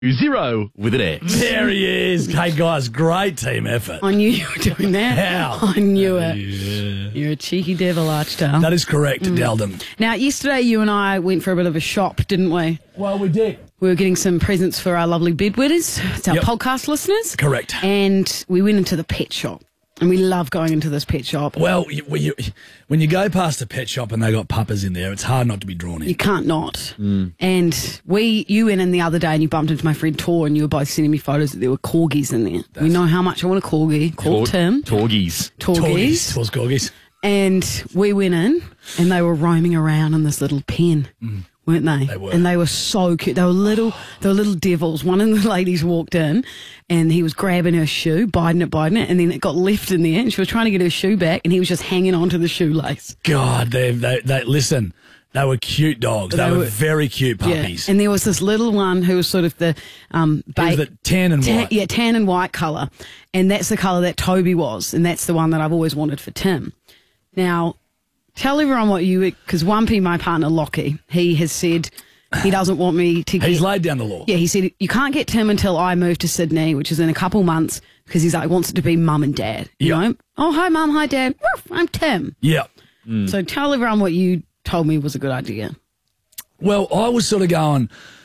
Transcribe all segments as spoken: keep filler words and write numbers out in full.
Zero with an X. There he is. Hey, guys, great team effort. I knew you were doing that. How? I knew it. Yeah. You're a cheeky devil, Archdale. That is correct, mm. Deldham. Now, yesterday you and I went for a bit of a shop, didn't we? Well, we did. We were getting some presents for our lovely bedwetters. It's our Yep. podcast listeners. Correct. And we went into the pet shop. And we love going into this pet shop. Well, you, when, you, when you go past a pet shop and they got puppas in there, it's hard not to be drawn in. You can't not. Mm. And we, you went in the other day and you bumped into my friend Tor and you were both sending me photos that there were corgis in there. That's we know how much I want a corgi. Called Tor- Tim. Torgies. Torgies. Torgies. Corgis. And we went in and they were roaming around in this little pen. Mm. Weren't they? They were. And they were so cute. They were little, they were little devils. One of the ladies walked in and he was grabbing her shoe, biting it, biting it, and then it got left in there and she was trying to get her shoe back and he was just hanging onto the shoelace. God, they, they, they listen, they were cute dogs. They, they were, were very cute puppies. Yeah. And there was this little one who was sort of the, um, ba- was the tan and tan, white. Yeah, tan and white colour. And that's the colour that Toby was. And that's the one that I've always wanted for Tim. Now, tell everyone what you, because Wumpy, my partner Lockie, he has said he doesn't want me to get... He's laid down the law. Yeah, he said, you can't get Tim until I move to Sydney, which is in a couple months, because he's like, wants it to be mum and dad. You yep. know? Oh, hi, mum, hi, dad. I'm Tim. Yeah. Mm. So tell everyone what you told me was a good idea. Well, I was sort of going,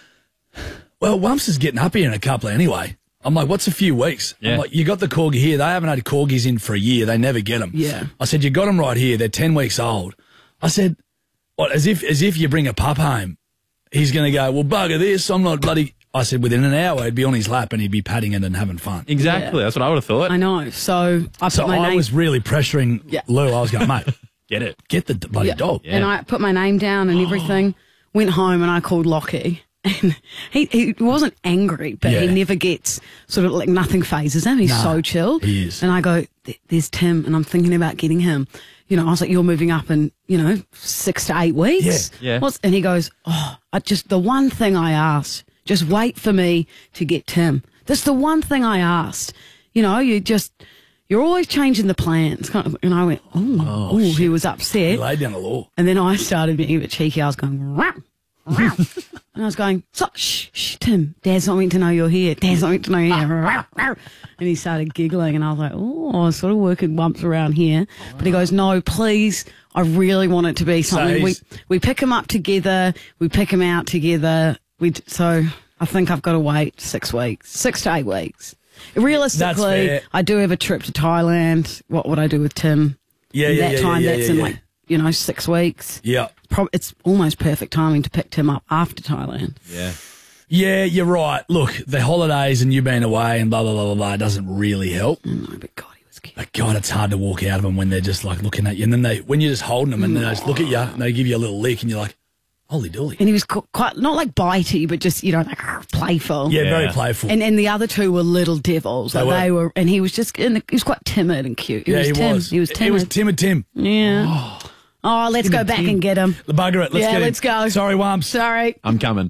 well, Wumps is getting up here in a couple anyway. I'm like, what's a few weeks? Yeah. I'm like, you got the corgi here. They haven't had corgis in for a year. They never get them. Yeah. I said, you got them right here. They're ten weeks old. I said, what, as if as if you bring a pup home, he's going to go, well, bugger this. I'm not bloody... I said, within an hour, he'd be on his lap and he'd be patting it and having fun. Exactly. Yeah. That's what I would have thought. I know. So I put so my I name... was really pressuring yeah. Lou. I was going, mate, get it. Get the bloody yeah. dog. Yeah. And I put my name down and everything, went home and I called Lockie. And he, he wasn't angry, but yeah. he never gets sort of like nothing phases him. He's nah, so chilled. He is. And I go, there's Tim, and I'm thinking about getting him. You know, I was like, you're moving up in, you know, six to eight weeks. Yeah. yeah. What's, and he goes, oh, I just, the one thing I asked, just wait for me to get Tim. That's the one thing I asked. You know, you just, you're always changing the plans. And I went, oh, oh, he was upset. He laid down the law. And then I started being a bit cheeky. I was going, rah. And I was going, so, shh, shh, Tim, Dad's not meant to know you're here. Dad's not meant to know you're here. And he started giggling, and I was like, oh, I was sort of working bumps around here. But he goes, no, please, I really want it to be something. So we we pick him up together, we pick him out together. We So I think I've got to wait six weeks, six to eight weeks. Realistically, I do have a trip to Thailand. What would I do with Tim? Yeah, yeah, that yeah, time, yeah, that's yeah, in yeah. like, you know, six weeks. Yeah. Pro- it's almost perfect timing to pick Tim up after Thailand. Yeah. Yeah, you're right. Look, the holidays and you being away and blah, blah, blah, blah, blah doesn't really help. No, but God, he was cute. But God, it's hard to walk out of them when they're just like looking at you. And then they, when you're just holding them and then they just look at you and they give you a little lick and you're like, holy dooly. And he was qu- quite, not like bitey, but just, you know, like playful. Yeah, Yeah. very playful. And and the other two were little devils. They Like were. they were, and he was just, and he was quite timid and cute. He yeah, was he Tim. was. He was timid. He was timid Tim. Yeah. Oh, let's go Timid back Tim. and get him. The bugger it. Let's Yeah, get him. let's go. Sorry, Wumps. Sorry. I'm coming.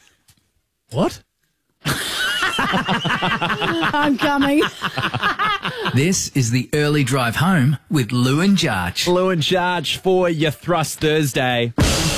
What? I'm coming. This is the early drive home with Lou and Jarch. Lou and Jarch for your Thrust Thursday.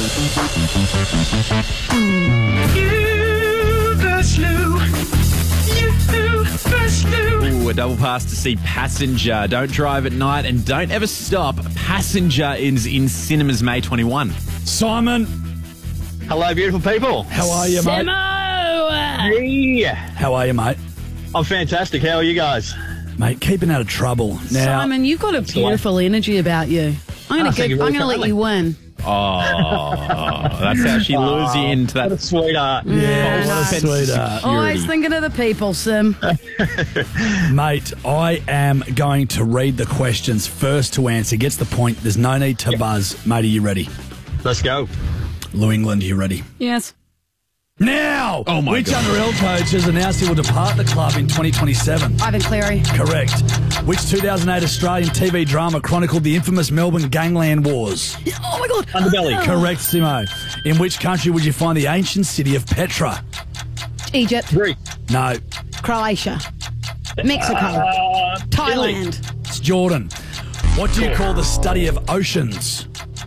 Ooh, a double pass to see Passenger. Don't drive at night and don't ever stop. Passenger is in cinemas May twenty-first. Simon, Hello, beautiful people. how are you, mate? Hey. How are you, mate? I'm fantastic. How are you guys? Mate, keeping out of trouble. Now, Simon, you've got a beautiful energy about you. I'm Oh, going thank to you I'm very going to let kindly. you win. Oh, that's how she lures you into What a that. sweetheart. yeah, no. what a sense of sweetheart. Always thinking of the people, Sim. Mate, I am going to read the questions first to answer. Gets the point. There's no need to buzz. Mate, are you ready? Let's go. Lou England, are you ready? Yes. Now! Oh, my Which God. Underhill coach has announced he will depart the club in twenty twenty-seven? Ivan Cleary. Correct. Which two thousand eight Australian T V drama chronicled the infamous Melbourne Gangland Wars? Oh, my God. Underbelly. Correct, Simo. In which country would you find the ancient city of Petra? Egypt. Three. No, Croatia. Mexico. Uh, Thailand. it's Jordan. What do you call the study of oceans?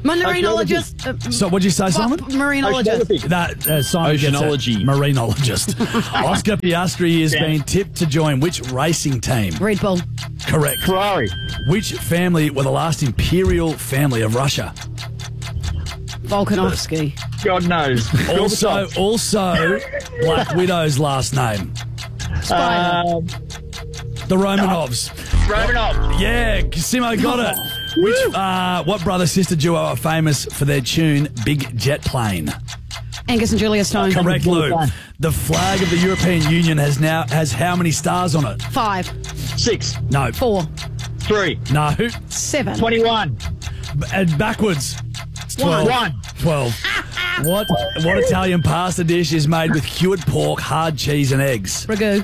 Marinologist. Uh, So what'd you say, Simon? Marinologist. Oceanography. That uh, Simon gets it. Oceanology. Marinologist. Oscar Piastri is Yeah. being tipped to join which racing team? Red Bull. Correct. Ferrari. Which family were the last imperial family of Russia? Volkanovski. God knows. Also, also Black Widow's last name. Spider. Um, The Romanovs. Romanov. Yeah, Simo got it. Which, uh, what brother-sister duo are famous for their tune Big Jet Plane? Angus and Julia Stone. Correct, Lou. The flag of the European Union has now has how many stars on it? Five. Six. No. Four. Three. No. Seven. Twenty-one. B- And backwards. It's twelve. One. Twelve. What what Italian pasta dish is made with cured pork, hard cheese, and eggs? Ragu.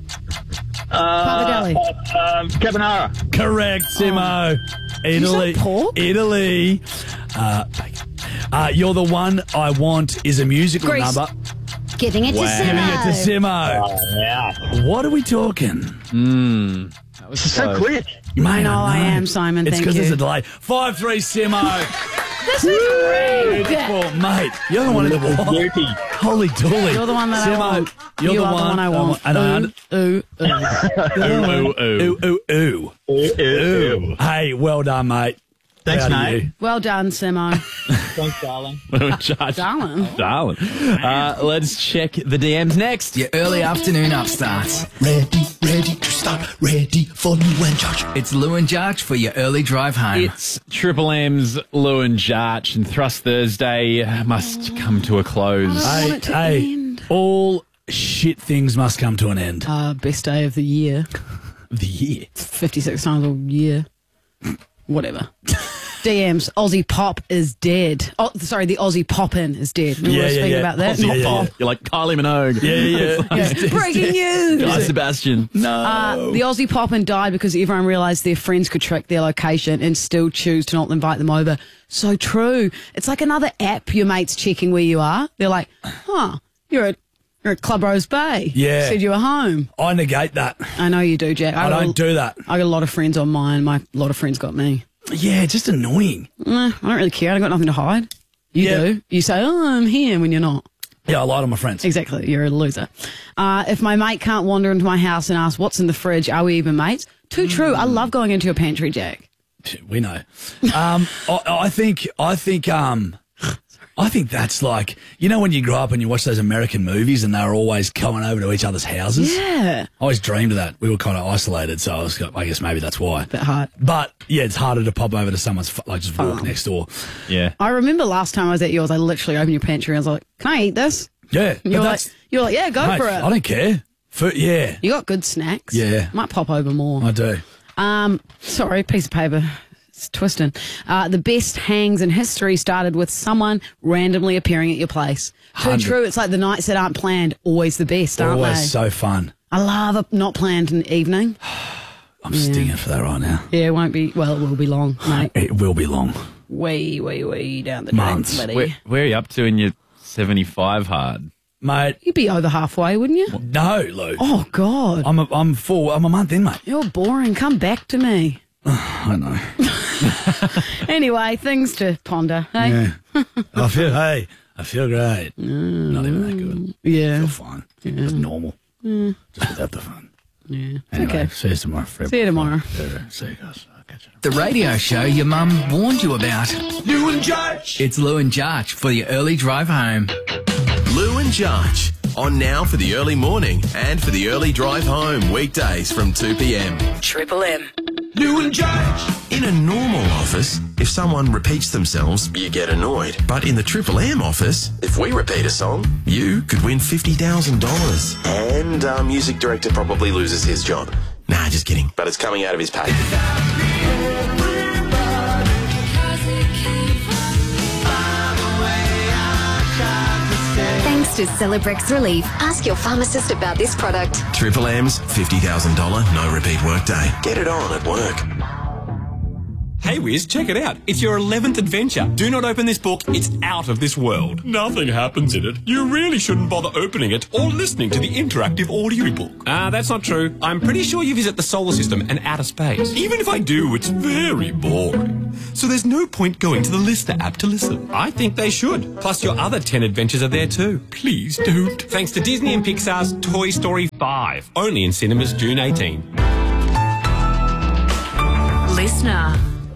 Uh, Pappardelle. um, Carbonara. Correct, Simo. Italy. say pork? Italy. Uh, uh, You're the One I Want is a musical Grease. number. Getting it Wow. to Giving it to Simo. Simo. Oh, yeah. What are we talking? That was It's so close. quick. Mate, know, I am, Simon, It's thank because you. there's a delay. five three, Simo. This is great. Well, mate, you're the one in the wall. Beauty. Holy dooly. You're the one that I Simo, want. You're you the are one, the one I want. And I ooh, ooh, ooh. Ooh, ooh, Ooh, ooh, ooh. Ooh, ooh. Hey, well done, mate. Thanks, Proud of mate. you. Well done, Simo. Thanks, darling. ooh. Charge- Darling. Darling. Uh, let's check the D Ms next. Your early afternoon upstarts. Ready, ready to start, ready for Lou and Josh. It's Lou and Jarch for your early drive home. It's Triple M's Lou and Jarch, and Thrust Thursday must come to a close. I Hey, want it to hey, end. all shit things must come to an end. Uh, best day of the year. The year. fifty-six times a year. Whatever. D Ms. Aussie Pop is dead. Oh, sorry, the Aussie Poppin is dead. Remember Yeah, we were yeah, speaking yeah. about that? Aussie Not yeah, Pop. yeah. You're like Kylie Minogue. Yeah, yeah, yeah. Yeah. Breaking news. Guy Sebastian. No. Uh, the Aussie Poppin died because everyone realised their friends could track their location and still choose to not invite them over. So true. It's like another app your mate's checking where you are. They're like, huh, you're at, you're at Club Rose Bay. Yeah. Said you were home. I negate that. I know you do, Jack. I got don't a, do that. I got a lot of friends on mine. My a lot of friends got me. Yeah, just annoying. Nah, I don't really care. I got nothing to hide. You Yeah. do. You say, oh, I'm here when you're not. Yeah, I lie to my friends. Exactly. You're a loser. Uh, if my mate can't wander into my house and ask what's in the fridge, are we even mates? Too true. I love going into your pantry, Jack. We know. Um, I, I think. I think. Um, I think that's like, you know, when you grow up and you watch those American movies and they're always going over to each other's houses. Yeah. I always dreamed of that. We were kind of isolated, so I was. I guess maybe that's why. Bit hard. But yeah, it's harder to pop over to someone's f- like just walk next door. Yeah. I remember last time I was at yours, I literally opened your pantry and I was like, can I eat this? Yeah, but You're like, that's you're like, yeah, go mate, for it. I don't care. For, yeah, You got good snacks. Yeah. Might pop over more. I do. Um, sorry, piece of paper. It's twisting. Uh, the best hangs in history started with someone randomly appearing at your place. Too Hundred. true. It's like the nights that aren't planned, always the best, aren't Always they? so fun. I love a not planned an evening. I'm stinging for that right now. Yeah, it won't be, well, it will be long, mate. It will be long. way, way, way down the Months. drain, buddy. Where, where are you up to in your seventy-five hard? Mate, You'd be over halfway, wouldn't you? no, Lou. Oh, God. I'm a, I'm full. I'm a month in, mate. You're boring. Come back to me. I know. Anyway, things to ponder. Hey? Yeah. I feel. Hey, I feel great. Not even that good. Yeah. I feel fine. Just normal. Just without the fun. Yeah. Anyway, Okay. see you tomorrow. See you tomorrow. Yeah, see you guys. I'll catch you. The radio show your mum warned you about. Lou and Josh. It's Lou and Jarch for your early drive home. Lou and Jarch, on now for the early morning and for the early drive home, weekdays from two p.m. Triple M. Lou and Josh. In a normal office, if someone repeats themselves, you get annoyed. But in the Triple M office, if we repeat a song, you could win fifty thousand dollars. And our music director probably loses his job. Nah, just kidding. But it's coming out of his pay. Thanks to Celebrex Relief. Ask your pharmacist about this product. Triple M's fifty thousand dollars no repeat workday. Get it on at work. Hey Wiz, check it out. It's your eleventh adventure. Do not open this book. It's out of this world. Nothing happens in it. You really shouldn't bother opening it or listening to the interactive audiobook. Ah, uh, that's not true. I'm pretty sure you visit the solar system and outer space. Even if I do, it's very boring. So there's no point going to the Listener app to listen. I think they should. Plus your other ten adventures are there too. Please don't. Thanks to Disney and Pixar's Toy Story five. Only in cinemas June eighteenth. Listener.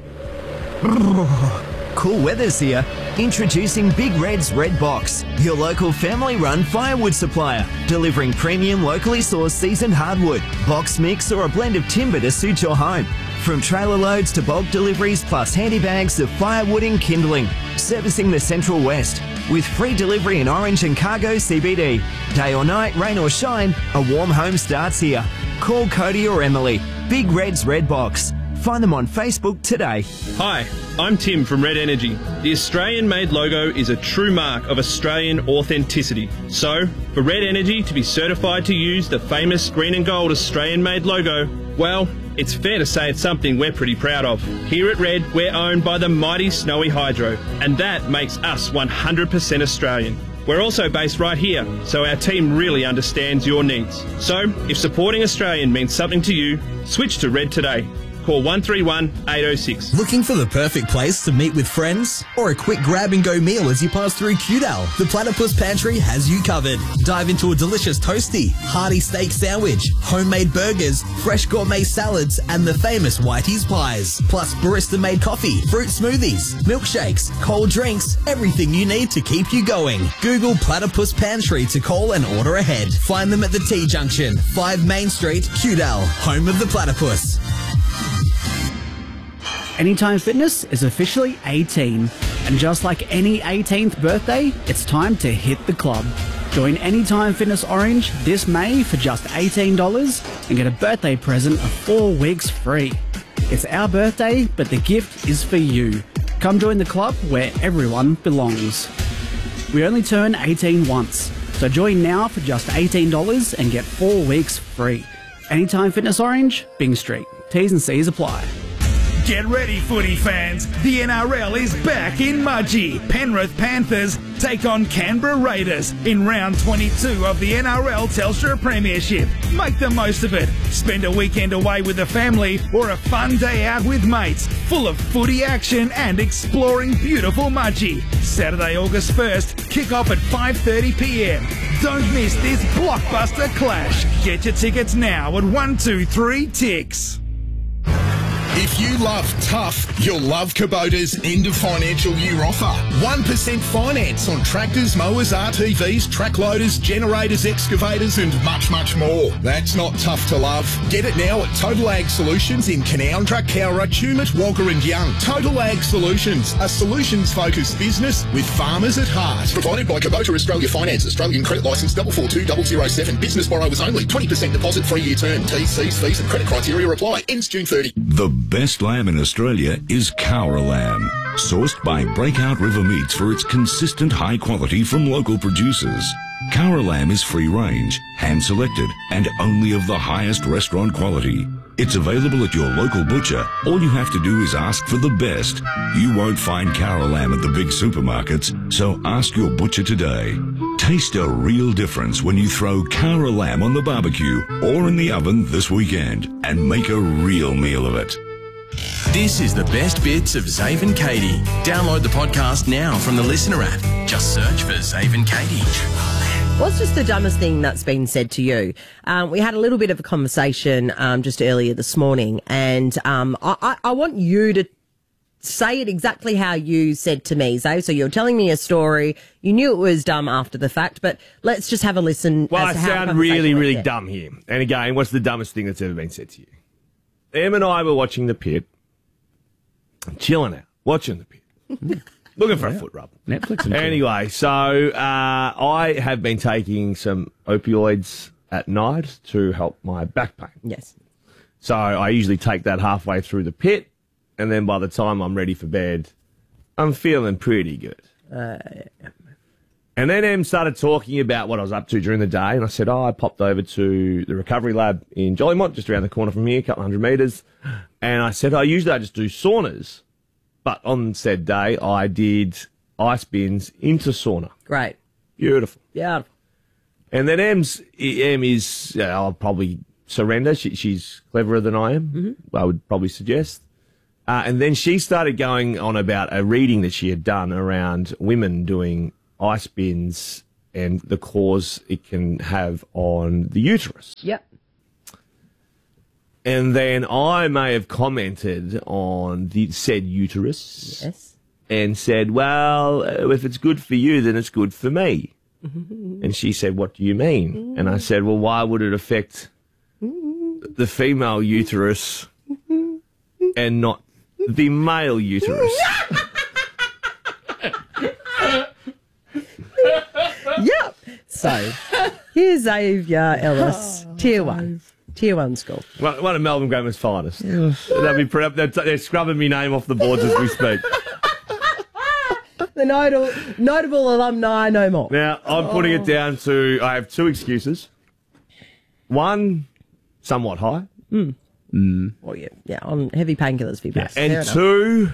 Cool weather's here. Introducing Big Red's Red Box, your local family-run firewood supplier, delivering premium locally sourced seasoned hardwood, box mix or a blend of timber to suit your home. From trailer loads to bulk deliveries plus handy bags of firewood and kindling, servicing the Central West. With free delivery in Orange and Cargo C B D. Day or night, rain or shine, a warm home starts here. Call Cody or Emily. Big Red's Red Box. Find them on Facebook today. Hi, I'm Tim from Red Energy. The Australian-made logo is a true mark of Australian authenticity. So, for Red Energy to be certified to use the famous green and gold Australian-made logo, well, it's fair to say it's something we're pretty proud of. Here at Red, we're owned by the mighty Snowy Hydro, and that makes us one hundred percent Australian. We're also based right here, so our team really understands your needs. So, if supporting Australian means something to you, switch to Red today. Call one three one, eight oh six. Looking for the perfect place to meet with friends? Or a quick grab-and-go meal as you pass through Cudal? The Platypus Pantry has you covered. Dive into a delicious toasty, hearty steak sandwich, homemade burgers, fresh gourmet salads, and the famous Whitey's pies. Plus barista-made coffee, fruit smoothies, milkshakes, cold drinks, everything you need to keep you going. Google Platypus Pantry to call and order ahead. Find them at the T-Junction, five Main Street, Cudal, home of the platypus. Anytime Fitness is officially eighteen, and just like any eighteenth birthday, it's time to hit the club. Join Anytime Fitness Orange this May for just eighteen dollars and get a birthday present of four weeks free. It's our birthday, but the gift is for you. Come join the club where everyone belongs. We only turn eighteen once, so join now for just eighteen dollars and get four weeks free. Anytime Fitness Orange, Byng Street. T's and C's apply. Get ready, footy fans. The N R L is back in Mudgee. Penrith Panthers take on Canberra Raiders in round twenty-two of the N R L Telstra Premiership. Make the most of it. Spend a weekend away with the family or a fun day out with mates, full of footy action and exploring beautiful Mudgee. Saturday, August first, kick off at five thirty p m. Don't miss this blockbuster clash. Get your tickets now at one two three Ticks. If you love tough, you'll love Kubota's end of financial year offer. one percent finance on tractors, mowers, R T Vs, track loaders, generators, excavators and much, much more. That's not tough to love. Get it now at Total Ag Solutions in Canoundra, Cowra, Tumut, Wagga and Young. Total Ag Solutions, a solutions-focused business with farmers at heart. Provided by Kubota Australia Finance, Australian credit licence four four two zero zero seven. Business borrowers only. twenty percent deposit, three-year term. T's, C's, fees and credit criteria apply. Ends June thirtieth. The best lamb in Australia is Cowra lamb, sourced by Breakout River Meats for its consistent high quality from local producers. Cowra lamb is free range, hand selected, and only of the highest restaurant quality. It's available at your local butcher. All you have to do is ask for the best. You won't find Cowra lamb at the big supermarkets, so ask your butcher today. Taste a real difference when you throw Cowra lamb on the barbecue or in the oven this weekend and make a real meal of it. This is the best bits of Zave and Katie. Download the podcast now from the Listener app. Just search for Zave and Katie. What's just the dumbest thing that's been said to you? Um, we had a little bit of a conversation um, just earlier this morning, and um, I, I, I want you to say it exactly how you said to me, Zave. So you're telling me a story. You knew it was dumb after the fact, but let's just have a listen. Well, as I to how the sound conversation really, went really there. dumb here. And again, what's the dumbest thing that's ever been said to you? Em and I were watching The Pit, chilling out, watching The Pit, looking for a foot rub. Netflix. And Anyway, so uh, I have been taking some opioids at night to help my back pain. Yes. So I usually take that halfway through The Pit, and then by the time I'm ready for bed, I'm feeling pretty good. Uh, And then Em started talking about what I was up to during the day, and I said, oh, I popped over to the recovery lab in Jollymont, just around the corner from here, a couple hundred metres, and I said, oh, usually I just do saunas But on said day, I did ice bins into sauna. Great. Beautiful. Yeah. And then Em's, Em is, uh, I'll probably surrender. She, she's cleverer than I am, Mm-hmm. I would probably suggest. Uh, and then she started going on about a reading that she had done around women doing ice bins and the cause it can have on the uterus. Yep. And then I may have commented on the said uterus. Yes. And said, well, uh, if it's good for you, then it's good for me. And she said, what do you mean? And I said, well, why would it affect the female uterus and not the male uterus? Yep. So, here's Xavier Ellis, Tier one. Tier one school. One, one of Melbourne Grammar's finest. They'll be pre- they're, they're scrubbing me name off the boards as we speak. The notable, notable alumni no more. Now, I'm putting it down to, I have two excuses. One, somewhat high. Mm. Mm. Well, yeah, yeah, on heavy painkillers for your back. Fair And enough. two,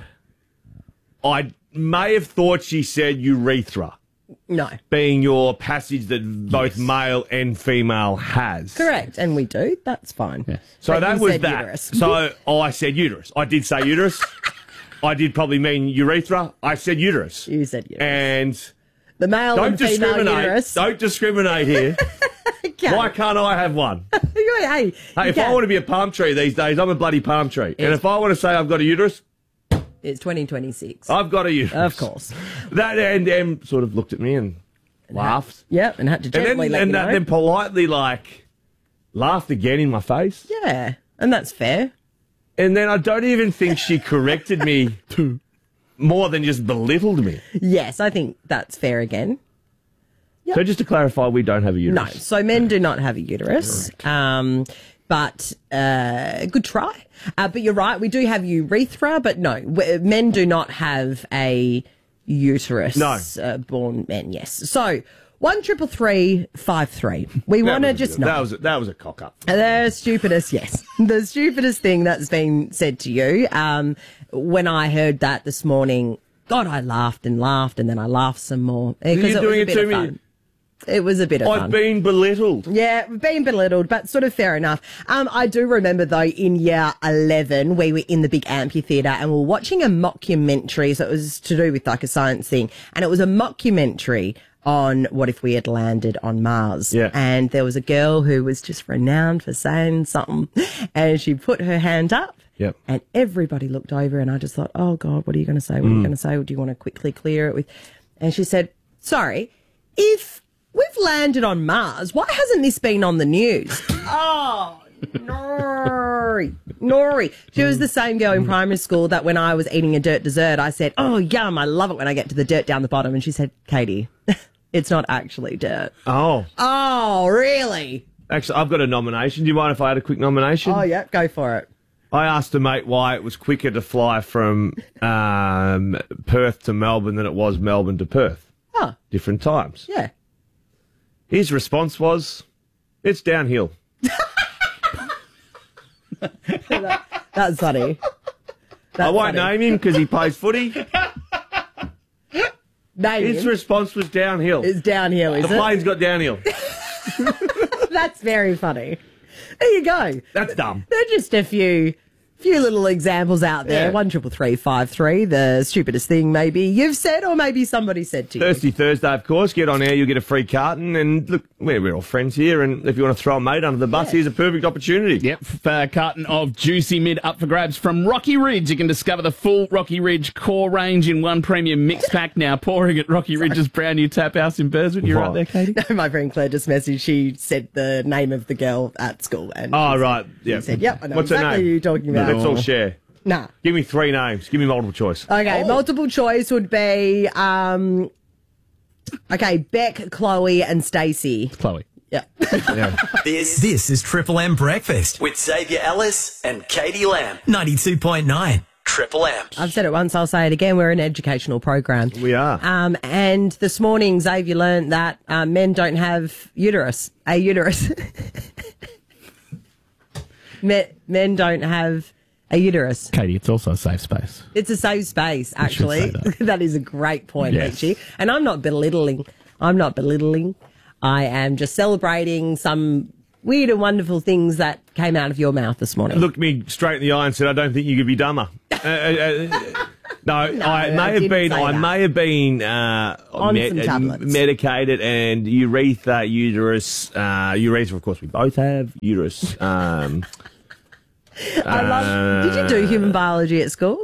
I may have thought she said urethra. No. Being your passage that both male and female has. Correct, and we do. That's fine. So But that you was said that. uterus. So oh, I said uterus. I did say uterus. I did probably mean urethra. I said uterus. You said uterus. And the male don't and female discriminate. uterus. Don't discriminate here. Why can't I have one? hey, Hey, if I want to be a palm tree these days, I'm a bloody palm tree. And if I want to say I've got a uterus, it's twenty twenty-six. I've got a uterus. Of course. That and Em sort of looked at me and laughed. Yep, and had to And gently then, let and you know. then politely, like, laughed again in my face. Yeah, and that's fair. And then I don't even think she corrected me more than just belittled me. Yes, I think that's fair again. So just to clarify, we don't have a uterus. No, so men do not have a uterus. Um, but uh, good try. Uh, but you're right, we do have urethra, but no, w- men do not have a uterus. No. Uh, born men, yes. So one triple three five three. We That want to was a- just know. That was, a, that was a cock up. The stupidest, yes. The stupidest thing that's been said to you. Um, when I heard that this morning, God, I laughed and laughed and then I laughed some more. You're Because it was doing a it bit to of me. fun. It was a bit of I've fun. been belittled. Yeah, we've been belittled, but sort of fair enough. Um, I do remember, though, in year eleven, we were in the big amphitheatre and we were watching a mockumentary. So it was to do with like a science thing. And it was a mockumentary on what if we had landed on Mars. Yeah. And there was a girl who was just renowned for saying something. And she put her hand up. Yep. And everybody looked over and I just thought, oh, God, what are you going to say? What are you Mm. going to say? Do you want to quickly clear it with? And she said, sorry, if we've landed on Mars, why hasn't this been on the news? Oh, Nori. Nori. She was the same girl in primary school that when I was eating a dirt dessert, I said, oh, yum, I love it when I get to the dirt down the bottom. And she said, Katie, it's not actually dirt. Oh. Oh, really? Actually, I've got a nomination. Do you mind if I had a quick nomination? Oh, yeah, go for it. I asked a mate why it was quicker to fly from um, Perth to Melbourne than it was Melbourne to Perth. Oh. Different times. Yeah. His response was, it's downhill. That- that's funny. I won't funny. name him because he plays footy. Name His him. response was downhill. It's downhill, is the it? plane's got downhill. That's very funny. There you go. That's dumb. They're just a few few little examples out there. Yeah. One triple three five three. The stupidest thing maybe you've said or maybe somebody said to you. Thirsty Thursday, of course. Get on air, you'll get a free carton. And look, we're, we're all friends here. And if you want to throw a mate under the bus, here's a perfect opportunity. Yep, a carton of Juicy Mid up for grabs from Rocky Ridge. You can discover the full Rocky Ridge core range in one premium mix pack now. Pouring at Rocky Ridge's brand new tap house in Burswood. You're right there, Katie. No, my friend Claire just messaged. She said the name of the girl at school. And Oh, she right. Said, Yeah. She said, yep, I know What's exactly her name? who you're talking about. Let's all share. Nah. Give me three names. Give me multiple choice. Okay, multiple choice would be, um, okay, Beck, Chloe, and Stacey. Chloe. Yeah. This this is Triple M Breakfast with Xavier Ellis and Katie Lamb. ninety-two point nine Triple M. I've said it once, I'll say it again. We're an educational program. We are. Um, and this morning, Xavier learned that uh, men don't have uterus, a uterus. men, men don't have A uterus. Katie, it's also a safe space. It's a safe space, You should actually. say that. That is a great point, Yes. Leachy. And I'm not belittling. I'm not belittling. I am just celebrating some weird and wonderful things that came out of your mouth this morning. Looked me straight in the eye and said, "I don't think you could be dumber." uh, uh, uh, no, No, I may I have didn't been. say I that. may have been uh, On some tablets. medicated, and urethra, uterus, uh, urethra. Of course, we both have uterus. Um, I love. Did you do human biology at school?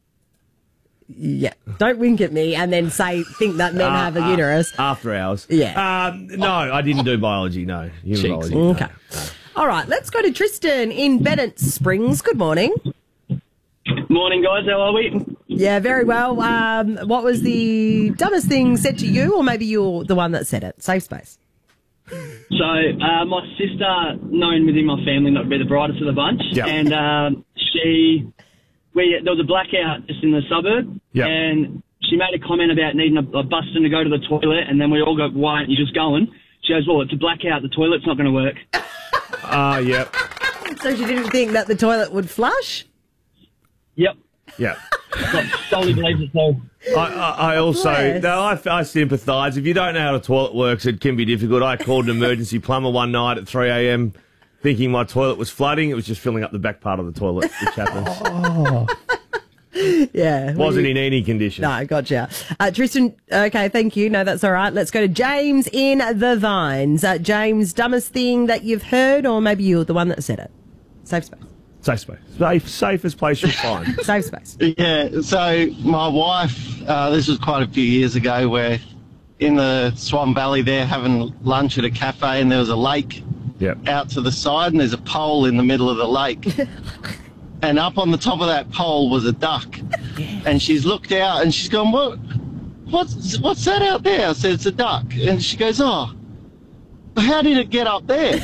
Yeah. Don't wink at me and then say think that men Uh, have a uh, uterus. after hours. Yeah. Um, no, I didn't do biology. No, human Cheeksy. biology. no. Okay. All right, let's go to Tristan in Bennett Springs. Good morning. Morning, guys. How are we? Yeah, very well. Um, what was the dumbest thing said to you, or maybe you're the one that said it? Safe space. So, uh, my sister, known within my family not to be the brightest of the bunch, Yep. and um, she, we there was a blackout just in the suburb, Yep. and she made a comment about needing a, a Buston to go to the toilet, and then we all go, "Why aren't you just going?" She goes, "Well, it's a blackout. The toilet's not going to work." Ah, uh, yep. So she didn't think that the toilet would flush? Yep. Yeah. Solely believes it so. I, I, I also, Bless. no, I, I sympathise. If you don't know how the toilet works, it can be difficult. I called an emergency plumber one night at three a.m. thinking my toilet was flooding. It was just filling up the back part of the toilet, which happens. Oh. Yeah. Wasn't in any condition. No, gotcha. Uh, Tristan, okay, thank you. No, that's all right. Let's go to James in the Vines. Uh, James, dumbest thing that you've heard, or maybe you're the one that said it? Safe space. Safe space. Safe, safest place you'll find. Safe space. Yeah, so my wife, uh, this was quite a few years ago, we're in the Swan Valley there having lunch at a cafe, and there was a lake Yep. out to the side, and there's a pole in the middle of the lake. And up on the top of that pole was a duck. And she's looked out and she's gone, what, what's, what's that out there? I said, it's a duck. And she goes, oh, how did it get up there?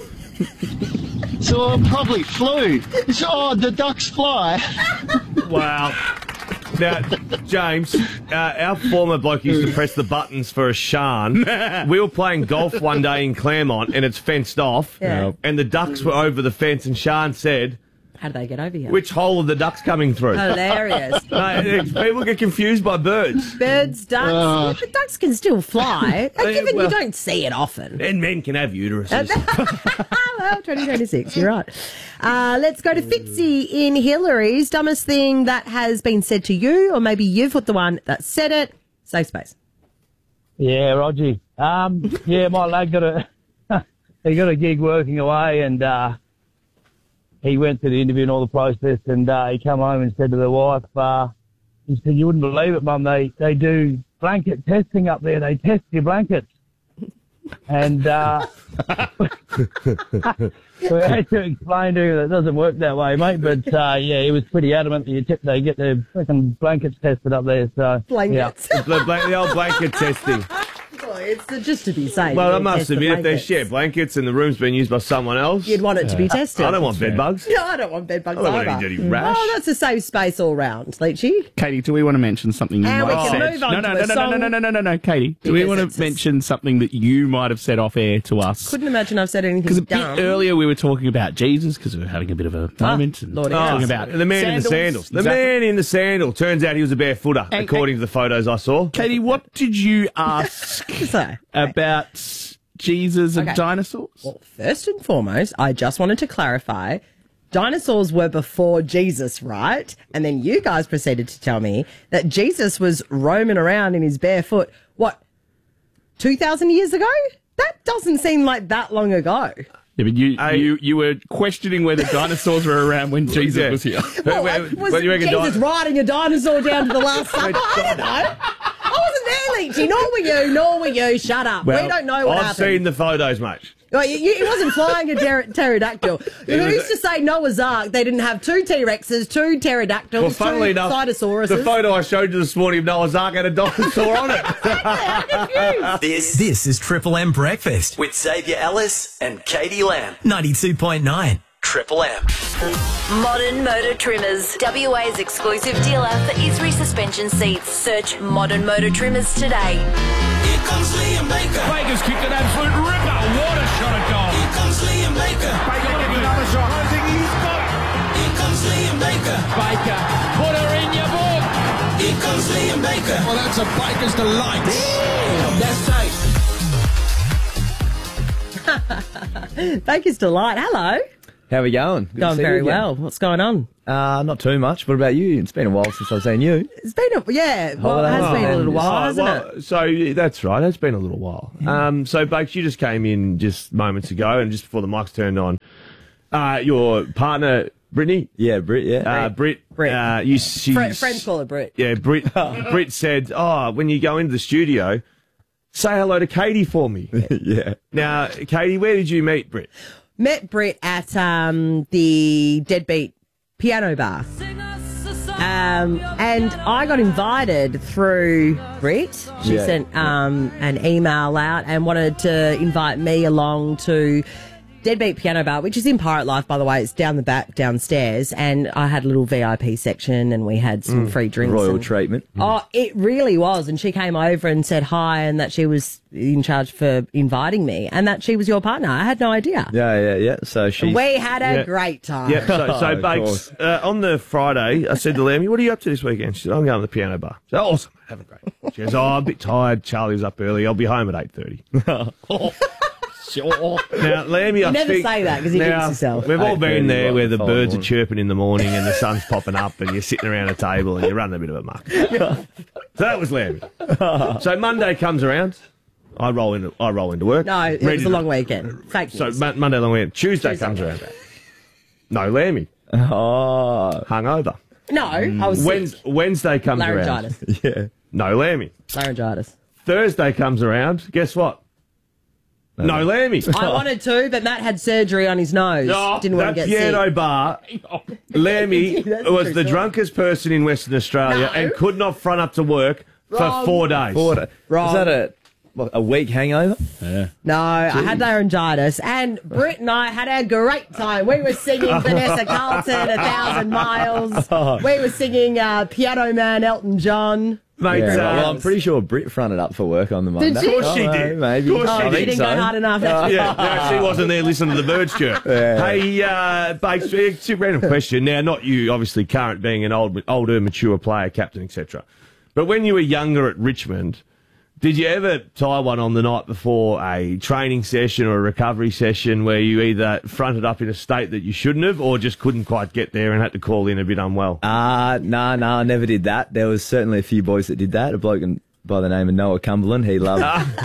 So it probably flew. She, oh, the ducks fly. Wow. Now, James, uh, our former bloke used to press the buttons for a Shan. We were playing golf one day in Claremont, and it's fenced off. Yeah. And the ducks were over the fence, and Shan said, How did they get over here? which hole are the ducks coming through? Hilarious. No, it's- people get confused by birds. Birds, ducks. Uh. the ducks can still fly. Uh, Given well- you don't see it often. And men can have uteruses. Well, twenty twenty-six, you're right. Uh, let's go to Fitzy in Hillary's. Dumbest thing that has been said to you, or maybe you've put the one that said it. Safe space. Yeah, Roger. Um, yeah, my lad got a he got a gig working away, and uh, he went to the interview and all the process, and uh, he come home and said to the wife, uh, he said, "You wouldn't believe it, Mum. They they do blanket testing up there. They test your blankets." And uh, we had to explain to him that it doesn't work that way, mate. But uh, yeah, he was pretty adamant that you tip, they get their freaking blankets tested up there. So Blankets. the, bla- the old blanket testing. Well, it's just to be safe. Well, I You must test the admit, if they blankets. share blankets and the room's been used by someone else, You'd want it to be tested. I don't want bed bugs. No, I don't want bed bugs I don't want either. any dirty rash. Oh, that's a safe space all round, Leachy. Katie, do we want to mention something you And might we have can said? move on no, to no, a no, no, song. no, no, no, no, no, no, Katie. Do we Because want it's to mention something that you might have said off air to us? Couldn't imagine I've said anything Because a bit dumb. earlier we were talking about Jesus because we were having a bit of a moment and Lordy talking knows. about the man in the sandals. The Exactly. man in the sandal. Turns out he was a barefooter, Hey, according to the photos I saw. Katie, what did you ask So, about Jesus and Okay. dinosaurs? well, first and foremost, I just wanted to clarify. Dinosaurs were before Jesus, right? And then you guys proceeded to tell me that Jesus was roaming around in his bare foot, what, two thousand years ago? That doesn't seem like that long ago. Yeah, but you, you, you were questioning whether dinosaurs were around when Jesus Yeah. was here. Well, like, was But you reckon Jesus di- riding a dinosaur down to the Last Supper? I don't know. I wasn't there, Leachy. Nor were you. Nor were you. Shut up. Well, we don't know what I've happened. seen the photos, mate. Well, you, you, he wasn't flying a ter- pterodactyl. It was- Who's to say Noah's Ark? They didn't have two T-Rexes, two pterodactyls, Well, funnily two enough, Cytosauruses. the photo I showed you this morning of Noah's Ark had a dinosaur on it. This this is Triple M Breakfast with Xavier Ellis and Katie Lamb. ninety-two point nine Triple M. Modern Motor Trimmers, W A's exclusive dealer for Isri suspension seats. Search Modern Motor Trimmers today. Here comes Liam Baker. Baker's kicked an absolute ripper. What a shot at goal. Here comes Liam Baker. Baker looking for another shot. I think he's got it. Here comes Liam Baker. of Baker's Delight. That's right. Baker's Delight. Hello. How are we going? Good to Going see very you again. well. What's going on? Uh, not too much. What about you? It's been a while since I've seen you. It's been a, yeah, well, it has Holiday. been a little while, Oh, hasn't well, it? So yeah, that's right. It's been a little while. Um, so, Bakes, you just came in just moments ago, and just before the mics turned on, uh, your partner Brittany, yeah, Brit, yeah, uh, Brit, Brit. Uh, you, she's, Fri friends call her Brit. yeah, Brit. Brit said, "Oh, when you go into the studio, say hello to Katie for me." yeah. Now, Katie, where did you meet Brit? Met Brit at um, the Deadbeat Piano Bar. Um, and I got invited through Brit. She Yeah. sent um, an email out and wanted to invite me along to Deadbeat Piano Bar, which is in Pirate Life, by the way. It's down the back, downstairs. And I had a little V I P section and we had some Mm. free drinks. Royal and- treatment. Oh, it really was. And she came over and said hi and that she was in charge for inviting me and that she was your partner. I had no idea. Yeah, yeah, yeah. So she. We had a Yeah. great time. Yeah, so, so Of Bakes, course. uh, on the Friday, I said to Lammy, what are you up to this weekend? She said, I'm going to the piano bar. I said, oh, awesome, have a great. She goes, oh, I'm a bit tired. Charlie was up early. I'll be home at eight thirty. Sure. Now, Lammy, I You never think, say that 'cause he now, jinxes himself. We've all been eight thirty, there right, where the the following birds are morning. chirping in the morning and the sun's popping up and you're sitting around a table and you're running a bit of a muck. So that was Lammy. So Monday comes around. I roll into I roll into work. No, it ready was a to- long weekend. Fake So news. Mo- Monday long weekend. Tuesday, Tuesday. comes around. No Lammy. Oh. Hungover. No, I was Wednes- sick. Wednesday comes Laryngitis. around. Yeah. No Lammy. Laryngitis. Thursday comes around. Guess what? No Lammy. I wanted to, but Matt had surgery on his nose. Oh, Didn't want that to get piano sick. bar. Lammy That's a was true the story. drunkest person in Western Australia No. and could not front up to work Wrong. for four days. Four da- Wrong. Was that a what, a week hangover? Yeah. No, I had laryngitis, and Britt and I had a great time. We were singing Vanessa Carlton, A Thousand Miles. We were singing uh, Piano Man Elton John. Mate, Yeah, uh, well, I'm pretty sure Brit fronted up for work on the Monday. Did she? Of course she Oh, did. Maybe. Of course Oh, she I she think didn't so. go hard enough. That's yeah, no, she wasn't there listening to the birds chirp. Yeah. Hey, uh, Bakes, it's a random question. Now, not you, obviously, current being an old, older, mature player, captain, et cetera. But when you were younger at Richmond, did you ever tie one on the night before a training session or a recovery session where you either fronted up in a state that you shouldn't have or just couldn't quite get there and had to call in a bit unwell? Uh, no, no, I never did that. There was certainly a few boys that did that. A bloke in, by the name of Noah Cumberland, he loved,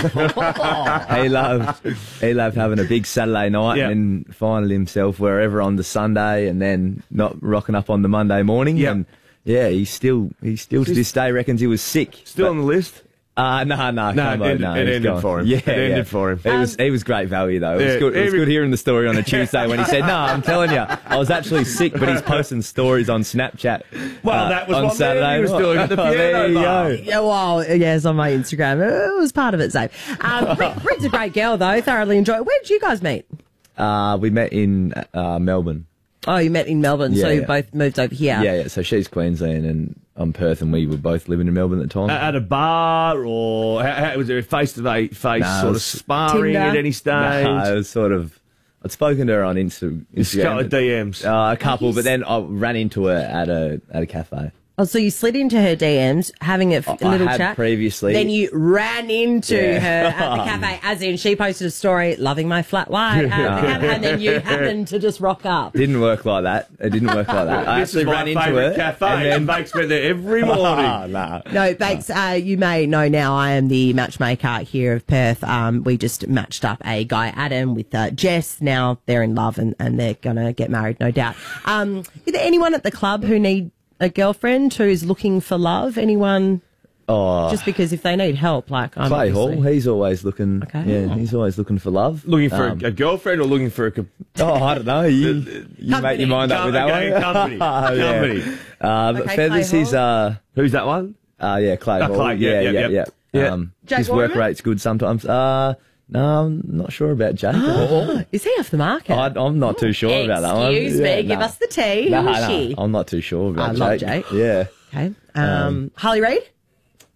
he loved, he loved having a big Saturday night Yeah. and then finding himself wherever on the Sunday and then not rocking up on the Monday morning. Yeah. And yeah, he still, he still to this day reckons he was sick. Still on the list? Uh, no, no, No, come it on, ended- no, it he's ended gone. for him. Yeah, It ended yeah. for him. He was, he was great value though. It was Yeah, good. It was every- good hearing the story on a Tuesday when he said, "No, I'm telling you, I was actually sick," but he's posting stories on Snapchat. Well, uh, that was on what Saturday. Mandy was doing at the Oh, there piano you bar. go. Yeah, well, yes, on my Instagram. It was part of it, so. Um, Brit, Brit's a great girl, though. Thoroughly enjoy it. Where did you guys meet? Uh, we met in uh, Melbourne. Oh, you met in Melbourne, so Yeah, you yeah. both moved over here. Yeah, yeah. So she's Queensland and I'm Perth, and we were both living in Melbourne at the time. At a bar, or how, how, was there a face-to-face face Nah, it sort of was- sparring at Tinder? any stage? Nah, it was sort of. I'd spoken to her on Insta, Just a couple Instagram. of D Ms. Uh, a couple, but then I ran into her at a at a cafe. Oh, so you slid into her D Ms, having a, f- a I little had chat. previously. Then you ran into Yeah. her at the cafe, as in she posted a story, loving my flat white, at the cafe, and then you happened to just rock up. Didn't work like that. It didn't work like that. I This is actually my ran into favourite her. cafe, and and, then Bakes went there every morning. Ah, nah. No, Bakes, uh, you may know now I am the matchmaker here of Perth. Um, we just matched up a guy, Adam, with uh, Jess. Now they're in love and, and they're going to get married, no doubt. Um, is there anyone at the club who need a girlfriend who's looking for love? Anyone? Oh, Just because if they need help, like I'm Clay Hall, obviously- he's always looking. Okay. Yeah, he's always looking for love. Looking for Um, a, a girlfriend or looking for a... co- Oh, I don't know. You, you make your mind up with that Okay, one. company. Yeah. Company. Uh, but Okay, Feathers, Clay he's uh, Who's that one? uh, yeah, Clay Oh, Hall. Clay, yeah, yeah, yeah, yeah, yeah. yeah. Yeah. Um, Jake his work Waterman? rate's good sometimes. Uh, no, I'm not sure about Jake. Is he off the market? I, I'm not too sure about that one. Excuse me, Yeah, give nah. us the tea. Who Nah, is nah, she? I'm not too sure about I Jake. love Jake. Yeah. Okay. Um, Harley Reid?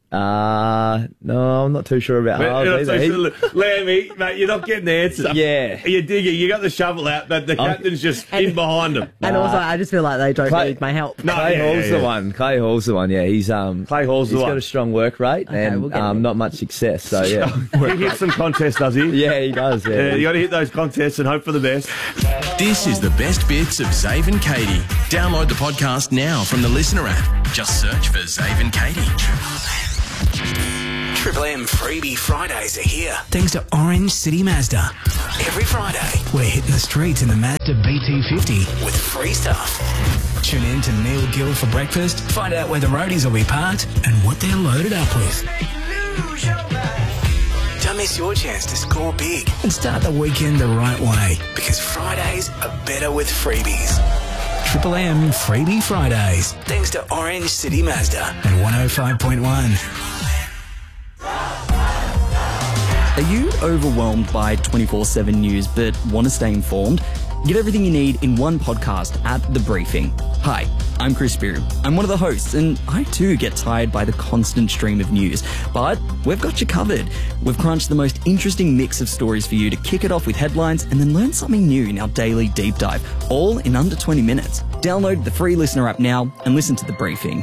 Uh, no, I'm not too sure about Well, Hales you're not either. so sure. Lammy, mate, you're not getting the answers. Yeah. You're digging, you got the shovel out, but the I'm- captain's just in behind him. And also, I just feel like they don't Clay- need my help. No, Clay yeah, Hall's yeah, the yeah. one. Clay Hall's the one. Yeah, he's um. Clay Hall's the he's one. got a strong work rate and we'll get um, him. not much success. So yeah, He hits some contests, does he? yeah, he does. Yeah, Yeah, you got to hit those contests and hope for the best. This is the best bits of Zave and Katie. Download the podcast now from the Listener app. Just search for Zave and Katie. Triple M Freebie Fridays are here. Thanks to Orange City Mazda. Every Friday, we're hitting the streets in the Mazda B T fifty with free stuff. Tune in to Neil Gill for breakfast. Find out where the roadies will be parked and what they're loaded up with. Don't miss your chance to score big and start the weekend the right way, because Fridays are better with freebies. Triple M Freebie Fridays. Thanks to Orange City Mazda and one oh five point one. Are you overwhelmed by twenty-four seven news but want to stay informed? Get everything you need in one podcast at The Briefing. Hi, I'm Chris Spear. I'm one of the hosts, and I too get tired by the constant stream of news. But we've got you covered. We've crunched the most interesting mix of stories for you to kick it off with headlines and then learn something new in our daily deep dive, all in under twenty minutes. Download the free Listener app now and listen to The Briefing.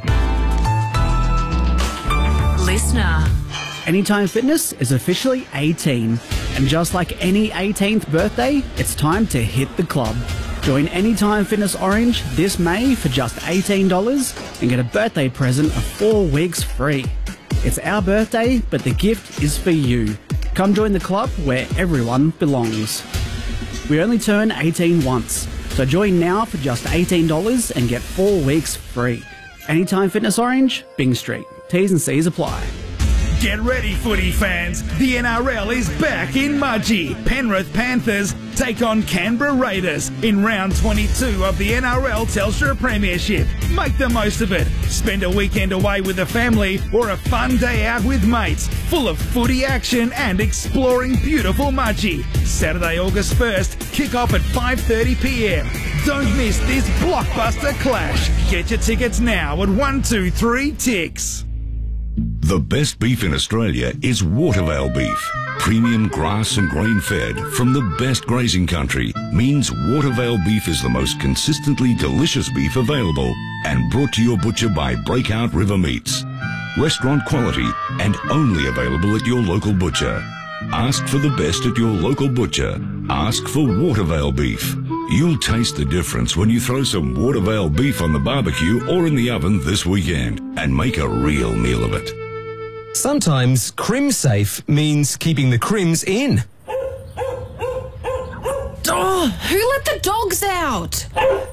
Listener. Anytime Fitness is officially eighteen, and just like any eighteenth birthday, it's time to hit the club. Join Anytime Fitness Orange this May for just eighteen dollars and get a birthday present of four weeks free. It's our birthday, but the gift is for you. Come join the club where everyone belongs. We only turn eighteen once, so join now for just eighteen dollars and get four weeks free. Anytime Fitness Orange, Bing Street. T's and C's apply. Get ready, footy fans. The N R L is back in Mudgee. Penrith Panthers take on Canberra Raiders in round twenty-two of the N R L Telstra Premiership. Make the most of it. Spend a weekend away with the family or a fun day out with mates, full of footy action and exploring beautiful Mudgee. Saturday, August first, kick off at five thirty p m. Don't miss this blockbuster clash. Get your tickets now at one two three Ticks. The best beef in Australia is Watervale beef. Premium grass and grain fed from the best grazing country means Watervale beef is the most consistently delicious beef available and brought to your butcher by Breakout River Meats. Restaurant quality and only available at your local butcher. Ask for the best at your local butcher. Ask for Watervale beef. You'll taste the difference when you throw some Watervale beef on the barbecue or in the oven this weekend and make a real meal of it. Sometimes Crim Safe means keeping the crims in. Oh, who let the dogs out?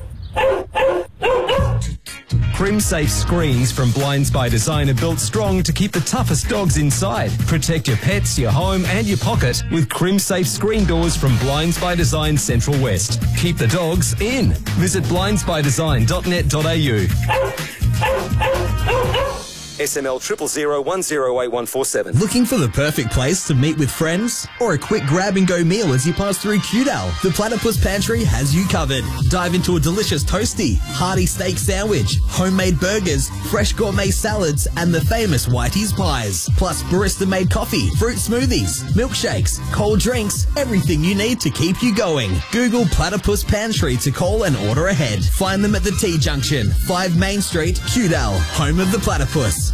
Crim Safe screens from Blinds by Design are built strong to keep the toughest dogs inside. Protect your pets, your home and your pocket with Crim Safe screen doors from Blinds by Design Central West. Keep the dogs in. Visit blinds by design dot net dot a u. S M L triple zero one zero eight one four seven. Looking for the perfect place to meet with friends? Or a quick grab-and-go meal as you pass through Cudal? The Platypus Pantry has you covered. Dive into a delicious toasty, hearty steak sandwich, homemade burgers, fresh gourmet salads, and the famous Whitey's pies. Plus barista-made coffee, fruit smoothies, milkshakes, cold drinks, everything you need to keep you going. Google Platypus Pantry to call and order ahead. Find them at the T-Junction, five Main Street, Cudal, home of the platypus.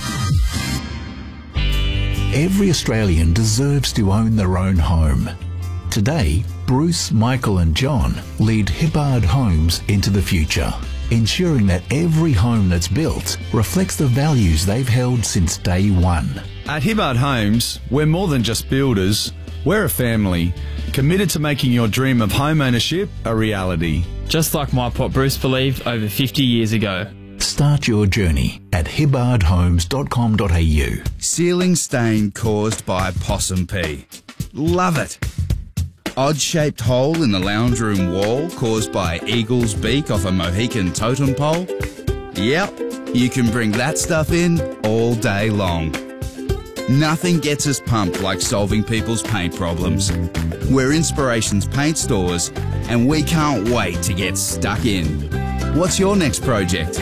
Every Australian deserves to own their own home. Today, Bruce, Michael and John lead Hibbard Homes into the future, ensuring that every home that's built reflects the values they've held since day one. At Hibbard Homes, we're more than just builders. We're a family, committed to making your dream of home ownership a reality. Just like my pop Bruce believed over fifty years ago. Start your journey at hibbard homes dot com dot a u. Ceiling stain caused by possum pee. Love it. Odd-shaped hole in the lounge room wall caused by eagle's beak off a Mohican totem pole. Yep, you can bring that stuff in all day long. Nothing gets us pumped like solving people's paint problems. We're Inspirations Paint Stores, and we can't wait to get stuck in. What's your next project?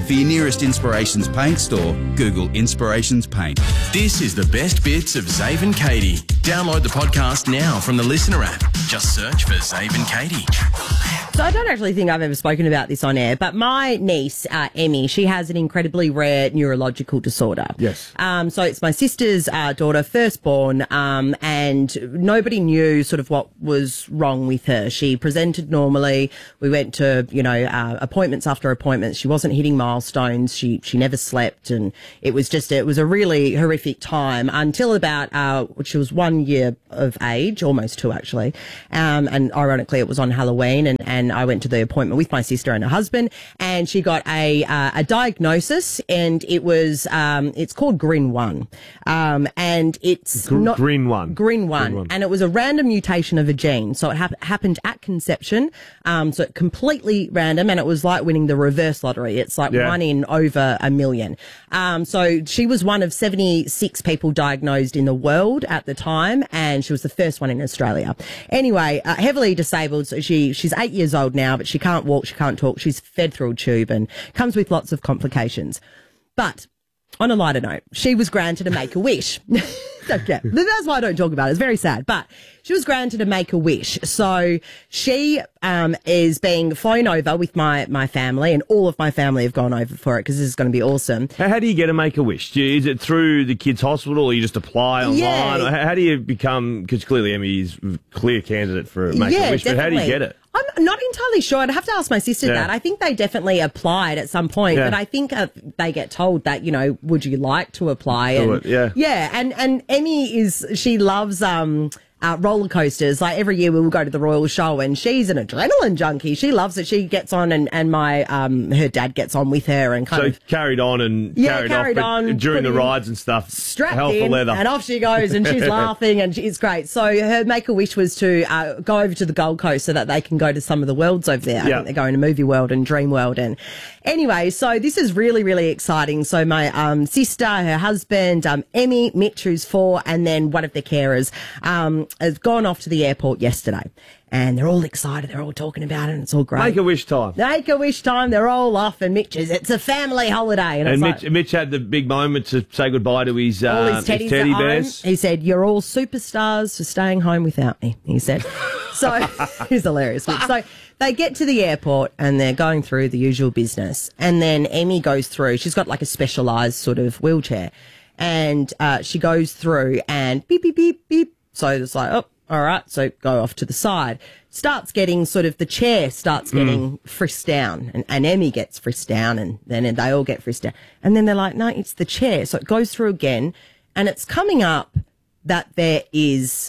For your nearest Inspirations Paint store, Google Inspirations Paint. This is the best bits of Zave and Katie. Download the podcast now from the Listener app. Just search for Zave and Katie. So I don't actually think I've ever spoken about this on air, but my niece, uh, Emmy, she has an incredibly rare neurological disorder. Yes. Um, so it's my sister's uh, daughter, firstborn, um, and nobody knew sort of what was wrong with her. She presented normally. We went to, you know, uh, appointments after appointments. She wasn't hitting milestones. She she never slept, and it was just it was a really horrific time until about uh, she was one year of age, almost two actually. Um, and ironically, it was on Halloween, and and I went to the appointment with my sister and her husband, and she got a uh, a diagnosis, and it was um, it's called G R I N one, um, and it's Gr- not G R I N one. G R I N one, G R I N one. and it was a random mutation of a gene, so it hap- happened at conception, um, so it completely random, and it was like winning the reverse lottery. It's like Yeah. one in over a million. Um, so she was one of seventy-six people diagnosed in the world at the time, and she was the first one in Australia. Anyway, uh, heavily disabled, so she she's eight years old now, but she can't walk, she can't talk, she's fed through a tube and comes with lots of complications. But on a lighter note, she was granted a Make-A-Wish. Okay, that's why I don't talk about it. It's very sad. But she was granted a Make-A-Wish. So she um, is being flown over with my, my family, and all of my family have gone over for it because this is going to be awesome. How, how do you get a Make-A-Wish? Do you- Is it through the kids' hospital, or you just apply online? Yeah. Or how, how do you become, because clearly Emmy is a clear candidate for a Make-A-Wish, yeah, but how do you definitely. get it? I'm not entirely sure. I'd have to ask my sister Yeah. that. I think they definitely applied at some point, Yeah. but I think uh, they get told that, you know, would you like to apply? Do and, it, yeah. Yeah, and, and Emmy is, she loves um, uh, roller coasters. Like every year we will go to the Royal Show, and she's an adrenaline junkie. She loves it. She gets on, and, and my um, her dad gets on with her and kind So of carried on and Yeah, carried, carried off, but on, during put the in- rides and stuff, strapped hell for in, leather. and off she goes, and she's laughing, and it's great. So her Make-A-Wish was to uh, go over to the Gold Coast so that they can go to some of the worlds over there. I Yeah. think they're going to Movie World and Dream World. And anyway, so this is really, really exciting. So my um, sister, her husband, um, Emmy, Mitch, who's four, and then one of the carers, um, has gone off to the airport yesterday. And they're all excited. They're all talking about it, and it's all great. Make-A-Wish time. Make-A-Wish time. They're all off, and Mitch is, it's a family holiday. And, And it's Mitch, like, Mitch had the big moment to say goodbye to his, uh, all his teddies teddy at home. bears. He said, "You're all superstars for staying home without me," he said. So he's hilarious. So they get to the airport, and they're going through the usual business. And then Emmy goes through. She's got like a specialised sort of wheelchair. And uh, she goes through and beep, beep, beep, beep. So it's like, oh, all right. So go off to the side. Starts getting sort of, the chair starts getting frisked down. And, and Emmy gets frisked down, and then they all get frisked down. And then they're like, no, it's the chair. So it goes through again. And it's coming up that there is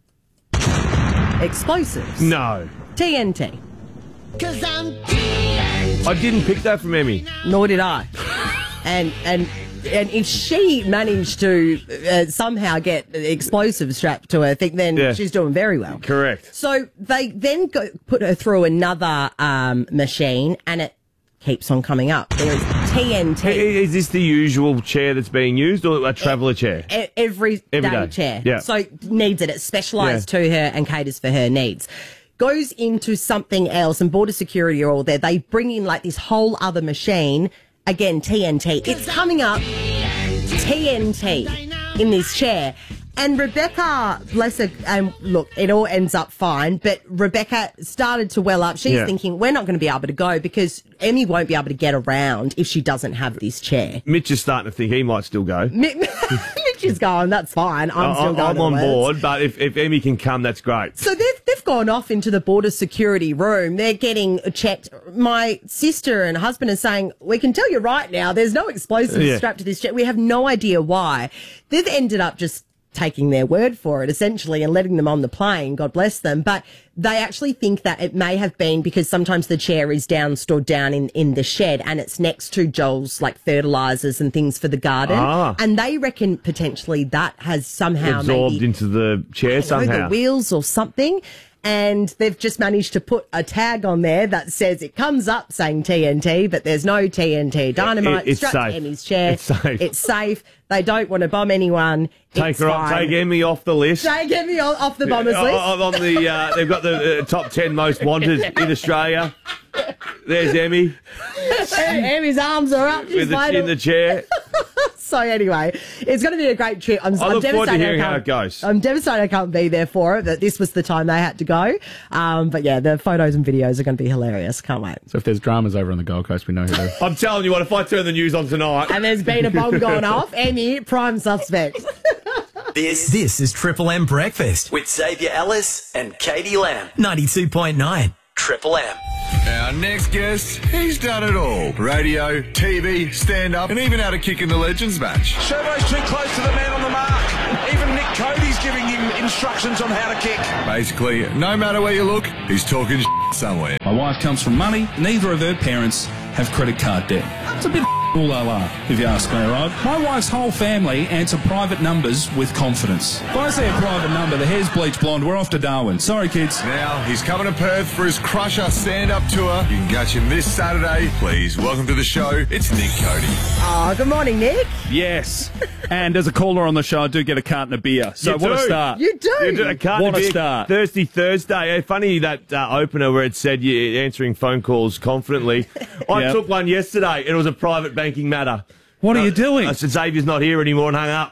explosives. No. T N T. Cause I'm I didn't pick that from Emmy. Nor did I. and and and if she managed to uh, somehow get explosives strapped to her thing, then Yeah. she's doing very well. Correct. So they then go, put her through another um, machine, and it keeps on coming up. There is T N T. Is this the usual chair that's being used, or a traveller chair? E- Every, Every day day. chair. Yeah. So needs it. It's specialised to her and caters for her needs. Goes into something else, and border security are all there. They bring in like this whole other machine. Again, T N T. It's coming up T N T in this chair. And Rebecca, bless her, and look, it all ends up fine, but Rebecca started to well up. She's Yeah. thinking, we're not going to be able to go because Emmy won't be able to get around if she doesn't have this chair. Mitch is starting to think he might still go. Mi- Mitch is going, that's fine. I'm still I- going. I'm to on Wales. board, but if, if Emmy can come, that's great. So they've, they've gone off into the border security room. They're getting checked. My sister and husband are saying, we can tell you right now, there's no explosives Yeah. strapped to this jet. We have no idea why. They've ended up just taking their word for it, essentially, and letting them on the plane, God bless them. But they actually think that it may have been because sometimes the chair is down, stored down in, in the shed, and it's next to Joel's, like, fertilisers and things for the garden. Ah. And they reckon potentially that has somehow Absorbed maybe into the chair know, somehow. the wheels or something. And they've just managed to put a tag on there that says it comes up saying T N T, but there's no T N T dynamite. It- it's strapped to safe. Emmy's chair. It's safe. It's safe. They don't want to bomb anyone. Take It's her off, fine. take Emmy off the list. Take Emmy o- off the bombers Uh, list. On on the, uh, they've got the uh, top ten most wanted in Australia. There's Emmy. Emmy's arms are up. She's With the, waiting. in the chair. So anyway, it's going to be a great trip. I'm, I I'm look forward to devastated hearing I how can't- it goes. I'm devastated I can't be there for it, but this was the time they had to go. Um, but yeah, the photos and videos are going to be hilarious. Can't wait. So if there's dramas over on the Gold Coast, we know who they are. I'm telling you what, if I turn the news on tonight. And there's been a bomb going off. Emmy, prime suspect. This this is Triple M Breakfast with Xavier Ellis and Katie Lamb. ninety-two point nine Triple M. Our next guest, he's done it all. Radio, T V, stand-up, and even had a kick in the Legends match. Servo's too close to the man on the mark. Even Nick Cody's giving him instructions on how to kick. Basically, no matter where you look, he's talking somewhere. My wife comes from money. Neither of her parents have credit card debt. It's a bit all they are, if you ask me, right? My wife's whole family answer private numbers with confidence. If I see a private number, the hair's bleached blonde, we're off to Darwin. Sorry, kids. Now, he's coming to Perth for his Crusher stand-up tour. You can catch him this Saturday. Please welcome to the show, it's Nick Cody. Oh, good morning, Nick. Yes. And as a caller on the show, I do get a carton of beer. So You what a do. start. You do. You do a carton What of a beer. start. Thirsty Thursday. Eh, funny that uh, opener where it said you're answering phone calls confidently. I Yep. took one yesterday and it was a private banking matter. What are you doing? I said, Xavier's not here anymore and hung up.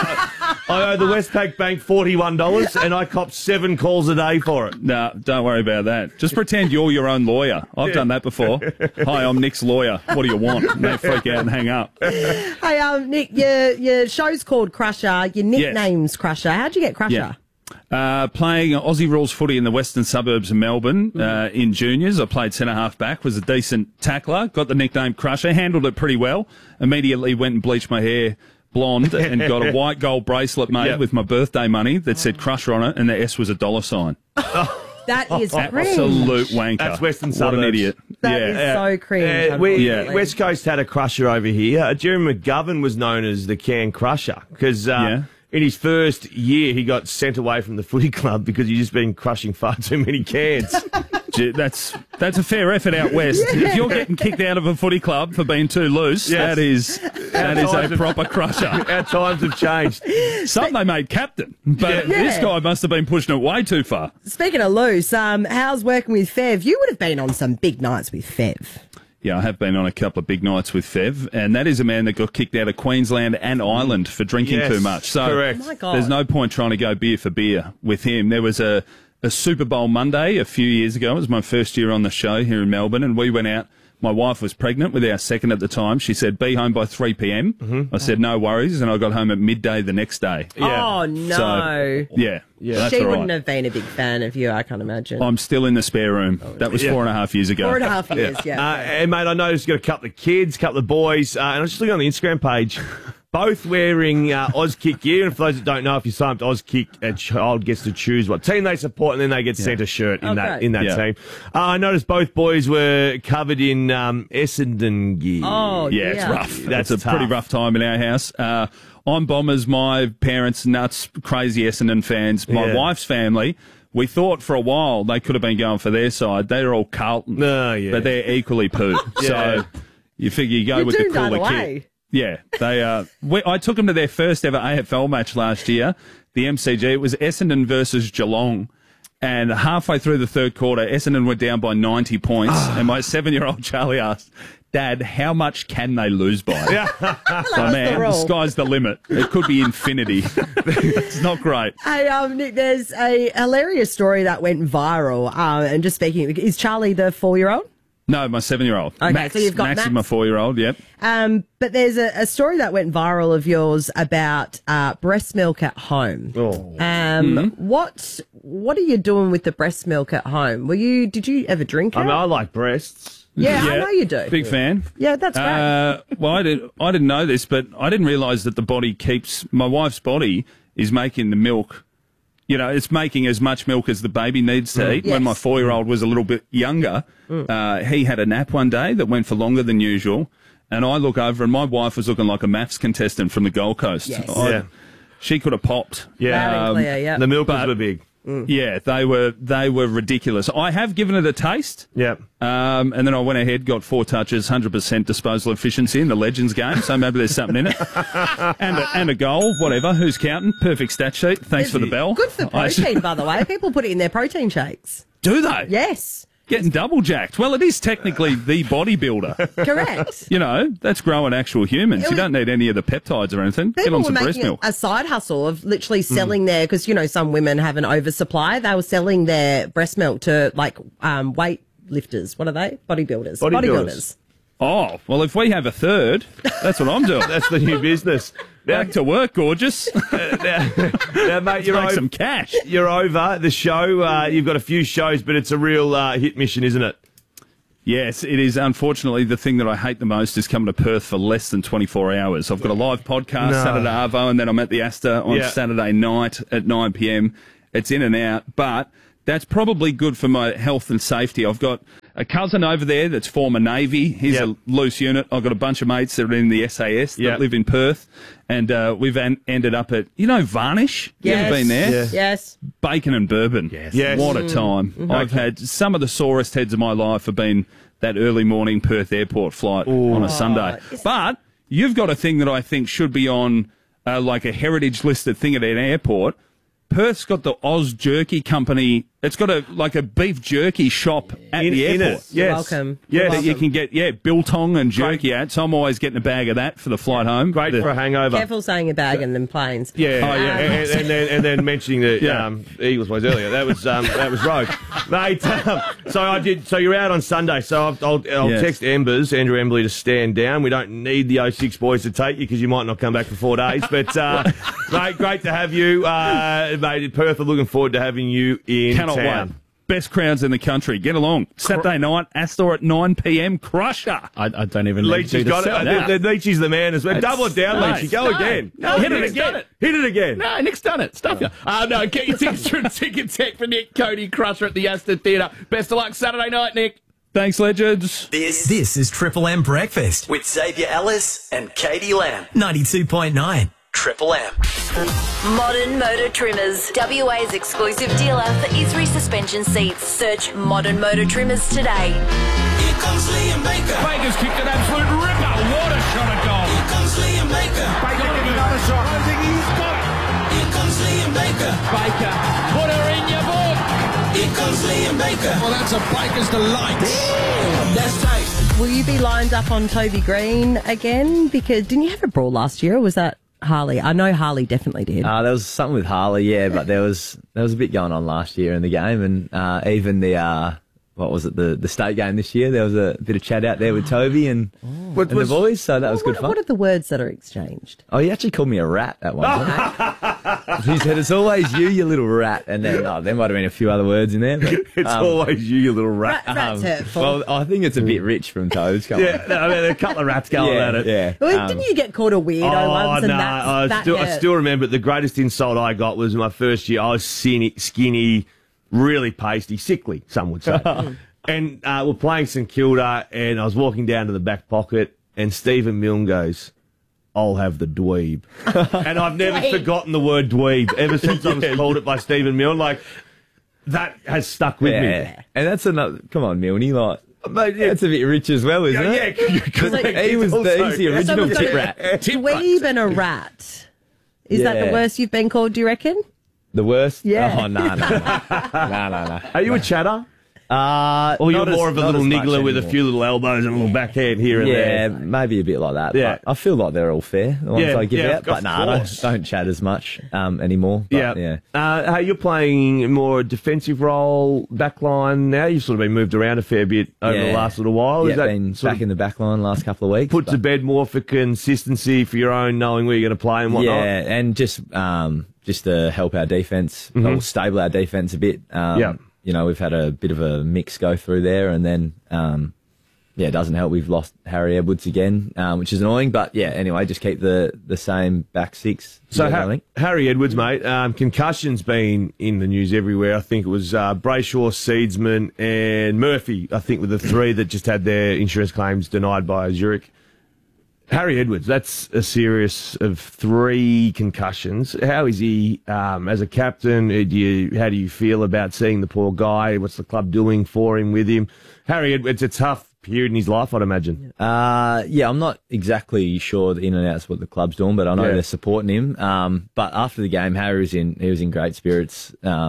I, I owe the Westpac Bank forty-one dollars and I copped seven calls a day for it. No, don't worry about that. Just pretend you're your own lawyer. I've done that before. Hi, I'm Nick's lawyer. What do you want? And they freak out and hang up. Hey, um, Nick, your your show's called Crusher. Your nickname's Crusher. How'd you get Crusher? Yeah. Uh, playing Aussie rules footy in the western suburbs of Melbourne uh, in juniors. I played centre half back, was a decent tackler, got the nickname Crusher, handled it pretty well. Immediately went and bleached my hair blonde and got a white gold bracelet made Yep. with my birthday money that said Crusher on it, and the S was a dollar sign. That is cringe. Absolute wanker. That's Western What suburbs. an idiot. That yeah. is so cringe. Uh, we, Yeah. West Coast had a crusher over here. Uh, Jeremy McGovern was known as the can crusher because uh, Yeah. in his first year he got sent away from the footy club because he'd just been crushing far too many cans. Gee, That's that's a fair effort out west. If you're getting kicked out of a footy club for being too loose, Yes. that is that is times a have- proper crusher. Our times have changed. Some they made captain, but Yeah. this guy must have been pushing it way too far. Speaking of loose, um, how's working with Fev? You would have been on some big nights with Fev. Yeah, I have been on a couple of big nights with Fev, and that is a man that got kicked out of Queensland and Ireland for drinking Yes, too much. So correct. Oh my God. there's no point trying to go beer for beer with him. There was a, a Super Bowl Monday a few years ago. It was my first year on the show here in Melbourne, and we went out. My wife was pregnant with our second at the time. She said, be home by three p.m. Mm-hmm. I said, no worries, and I got home at midday the next day. Oh, no. So, yeah. Yeah. That's she all right. wouldn't have been a big fan of you, I can't imagine. I'm still in the spare room. That was Yeah. four and a half years ago. Four and a half years, yeah. Uh, and mate, I noticed you got a couple of kids, a couple of boys, uh, and I was just looking on the Instagram page, both wearing uh, Auskick gear. And for those that don't know, if you sign up to Auskick, a child gets to choose what team they support, and then they get sent a shirt in Oh, that great. in that Yeah. team. Uh, I noticed both boys were covered in um, Essendon gear. Oh, Yeah, it's dear. rough. That's That's a pretty tough. rough time in our house. Uh, I'm Bombers. My parents, nuts, crazy Essendon fans. My Yeah. wife's family, we thought for a while they could have been going for their side. They're all Carlton, Oh, yeah. but they're equally poo. Yeah. So you figure you go You're with the doomed either cooler way. kit. Yeah, they. Uh, we, I took them to their first ever A F L match last year, the M C G. It was Essendon versus Geelong. And halfway through the third quarter, Essendon were down by ninety points. And my seven-year-old Charlie asked, Dad, how much can they lose by? So, man, the, rule. sky's the limit. It could be infinity. It's not great. Hey, um, Nick, there's a hilarious story that went viral. Um, and just speaking, is Charlie the four-year-old? No, my seven-year-old. Okay, Max, so you've got Max is Max. my four-year-old, yep. Um, but there's a, a story that went viral of yours about uh, breast milk at home. Oh. Um, Mm-hmm. what what are you doing with the breast milk at home? Were you did you ever drink it? I mean, I like breasts. yeah, I know you do. Big fan. Yeah, that's great. Uh, well, I, did, I didn't know this, but I didn't realise that the body keeps... My wife's body is making the milk... You know, it's making as much milk as the baby needs to eat. When my Yes. four-year-old was a little bit younger, uh, he had a nap one day that went for longer than usual. And I look over, and my wife was looking like a maths contestant from the Gold Coast. Yes. I- Yeah. She could have popped. Yeah. Loud and clear, yeah. The milkers but- were big. Yeah, they were they were ridiculous. I have given it a taste. Yep. Um, and then I went ahead, got four touches, one hundred percent disposal efficiency in the Legends game, so maybe there's something in it. and, a, and a goal, whatever. Who's counting? Perfect stat sheet. Thanks for the bell. Good for I- protein, by the way. People put it in their protein shakes. Do they? Yes. getting double jacked. Well, it is technically the bodybuilder. Correct. You know, that's growing actual humans. It You was- don't need any of the peptides or anything. Get People on were some breast making milk. a side hustle of literally selling their, because, you know, some women have an oversupply. They were selling their breast milk to, like, um, weight lifters. What are they? Bodybuilders. Bodybuilders. Oh, well, if we have a third, that's what I'm doing. That's the new business. Back to work, gorgeous. now, now, mate, you're make over, some cash. You're over the show. Uh, you've got a few shows, but it's a real uh, hit mission, isn't it? Yes, it is. Unfortunately, the thing that I hate the most is coming to Perth for less than twenty-four hours. I've got a live podcast No. Saturday Arvo, and then I'm at the Astor on Yeah. Saturday night at nine p.m. It's in and out, but that's probably good for my health and safety. I've got a cousin over there that's former Navy. He's Yep. a loose unit. I've got a bunch of mates that are in the S A S that Yep. live in Perth, and uh, we've en- ended up at, you know, Varnish? You Yes. ever been there? Yeah. Yes. Bacon and bourbon. Yes. Yes. What a time. Mm-hmm. I've had some of the sorest heads of my life have been that early morning Perth airport flight on a Sunday. But you've got a thing that I think should be on uh, like a heritage listed thing at an airport. Perth's got the Oz Jerky Company. It's got a like a beef jerky shop at In- the in airport. it. Yes. Welcome. Yes. That you can get, yeah, biltong and jerky at. So I'm always getting a bag of that for the flight home. Great The- for a hangover. Careful saying a bag and then planes. Yeah, Oh, yeah. and, and, and then and then mentioning the Yeah. um, Eagles boys earlier. That was um, that was rogue, mate. Um, so I did. So you're out on Sunday. So I'll, I'll, I'll Yes. text Embers, Andrew Embley, to stand down. We don't need the oh six boys to take you because you might not come back for four days. But uh, mate, great to have you, uh, mate. Perth are looking forward to having you in Cannot town. wait. Best crowds in the country. Get along. Saturday night, Astor at nine p.m. Crusher. I, I don't even need Leachy's you to got sell it. that. The, the Leachy's the man as well. It's- Double it down, no, Leachy. Go no, again. no, Hit it Nick's again. done it. Hit it again. No, Nick's done it. Stuff you. Uh, no, get your tickets through Ticket Tech for Nick Cody Crusher at the Astor Theatre. Best of luck Saturday night, Nick. Thanks, legends. This this is Triple M Breakfast with Xavier Ellis and Katie Lamb. ninety-two point nine Triple M. Modern Motor Trimmers, W A's exclusive dealer for Isri suspension seats. Search Modern Motor Trimmers today. Here comes Liam Baker. Baker's kicked an absolute ripper. What a shot at goal. Here comes Liam Baker. Baker getting another shot. I think he's got it. Here comes Liam Baker. Baker, put her in your book. Here comes Liam Baker. Well, that's a Baker's delight. That's tight. Will you be lined up on Toby Green again? Because didn't you have a brawl last year, or was that Harley? I know Harley definitely did. Uh, there was something with Harley, yeah, but there was there was a bit going on last year in the game, and uh, even the uh, what was it the the state game this year? There was a bit of chat out there with Toby and, What and was- the boys, so that was good what, fun. what are the words that are exchanged? Oh, he actually called me a rat at one point. He said, "It's always you, you little rat," and then oh, there might have been a few other words in there. But, It's um, always you, you little rat. Rat, rat's hurtful. Well, I think it's a bit rich from Toads. Come Yeah, on. no, I mean, a couple of rats going yeah, at it. Yeah. Well, Um, didn't you get called a weirdo once? And no, that's, I, that still, I hurt? still remember the greatest insult I got was my first year. I was skinny, skinny really pasty, sickly, some would say. And uh, we're playing St Kilda, and I was walking down to the back pocket, and Stephen Milne goes, "I'll have the dweeb." And I've never Dweeb. forgotten the word dweeb ever since I was Yeah. called it by Stephen Milne. Like, that has stuck with yeah. me. And that's another. Come on, Milne, like. Mate, yeah. That's a bit rich as well, isn't Yeah, it? yeah, correct. He was Also- the, he's the original Someone's got tit a rat. dweeb and a rat. Is that the Yeah. worst you've been called, do you reckon? The worst? Yeah. Oh, no, no, no. no, no, no. Are you a chatter? Uh, Or you're not more as- of a not little as much niggler with a anymore. few little elbows and a little backhand here and Yeah, there? maybe a bit like that. Yeah. But I feel like they're all fair, the ones Yeah, I give yeah, out. of But no, I don't, course. don't chat as much um, anymore. But, Yeah. yeah. Uh, hey, you're playing more defensive role, backline now. You've sort of been moved around a fair bit over the Yeah. last little while. Yeah, Is that been sort back of in the back line last couple of weeks. put to but- bed more for consistency for your own knowing where you're going to play and whatnot? Yeah, and just um, just to help our defense, Mhm. or stable our defense a bit. Um, Yeah. You know, we've had a bit of a mix go through there, and then, um, yeah, it doesn't help. We've lost Harry Edwards again, um, which is annoying. But, yeah, anyway, just keep the, the same back six. So together, ha- I think. Harry Edwards, mate, um, concussion's been in the news everywhere. I think it was uh, Brayshaw, Seedsman and Murphy, I think, were the three that just had their insurance claims denied by Zurich. Harry Edwards, that's a series of three concussions. How is he um, as a captain? Uh, Do you, how do you feel about seeing the poor guy? What's the club doing for him, with him? Harry Edwards, it's a tough period in his life, I'd imagine. Uh, yeah, I'm not exactly sure the in and outs what the club's doing, but I know Yeah. they're supporting him. Um, but after the game, Harry was in, he was in great spirits. Um,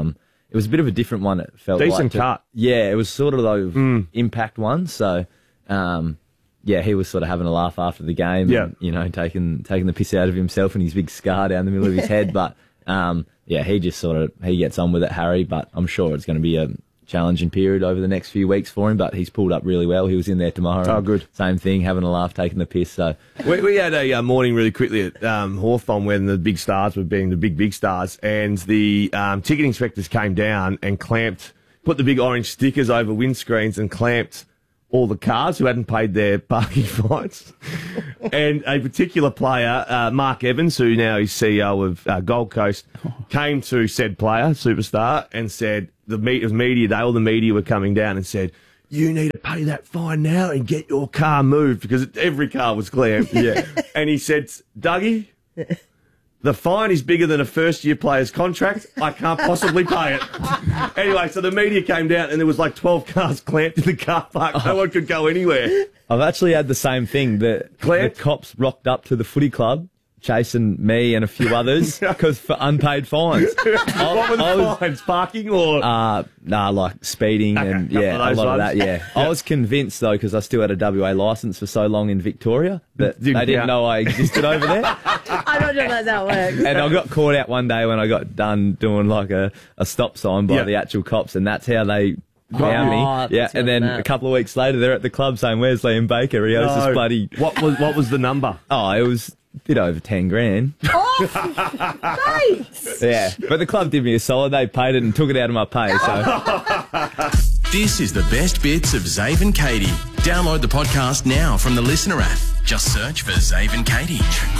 it was a bit of a different one. It felt Decent like to- cut. Yeah, it was sort of those impact ones. So, um, yeah, he was sort of having a laugh after the game. Yeah. and, you know, taking taking the piss out of himself and his big scar down the middle of his head. But um, yeah, he just sort of he gets on with it, Harry. But I'm sure it's going to be a challenging period over the next few weeks for him, but he's pulled up really well. He was in there tomorrow. Oh, good. Same thing, having a laugh, taking the piss. So We, we had a uh, morning really quickly at um, Hawthorn when the big stars were being the big, big stars, and the um, ticket inspectors came down and clamped, put the big orange stickers over windscreens and clamped all the cars who hadn't paid their parking fines. And a particular player, uh, Mark Evans, who now is C E O of uh, Gold Coast, came to said player, superstar, and said, the me- it was media day, all the media were coming down and said, you need to pay that fine now and get your car moved, because every car was clamped. Yeah. And he said, Dougie, the fine is bigger than a first-year player's contract. I can't possibly pay it. Anyway, so the media came down and there was like twelve cars clamped in the car park. No one could go anywhere. I've actually had the same thing. The, the cops rocked up to the footy club, chasing me and a few others because for unpaid fines. I, What were the I was- fines? Parking or? Uh, nah, like speeding Okay, and couple yeah, of a those lot of ones. that. Yeah, I was convinced though because I still had a W A license for so long in Victoria that Didn't they didn't count. know I existed over there. I'm not sure that's how it works. And I got caught out one day when I got done doing like a, a stop sign by Yeah. the actual cops, and that's how they found Oh, me. that's Yeah, and then that. a couple of weeks later, they're at the club saying, "Where's Liam Baker? He owes No. us bloody." What was what was the number? Oh, it was a bit over ten grand. Nice. Yeah, but the club did me a solid. They paid it and took it out of my pay. So. This is the best bits of Zave and Katie. Download the podcast now from the Listener app. Just search for Zave and Katie.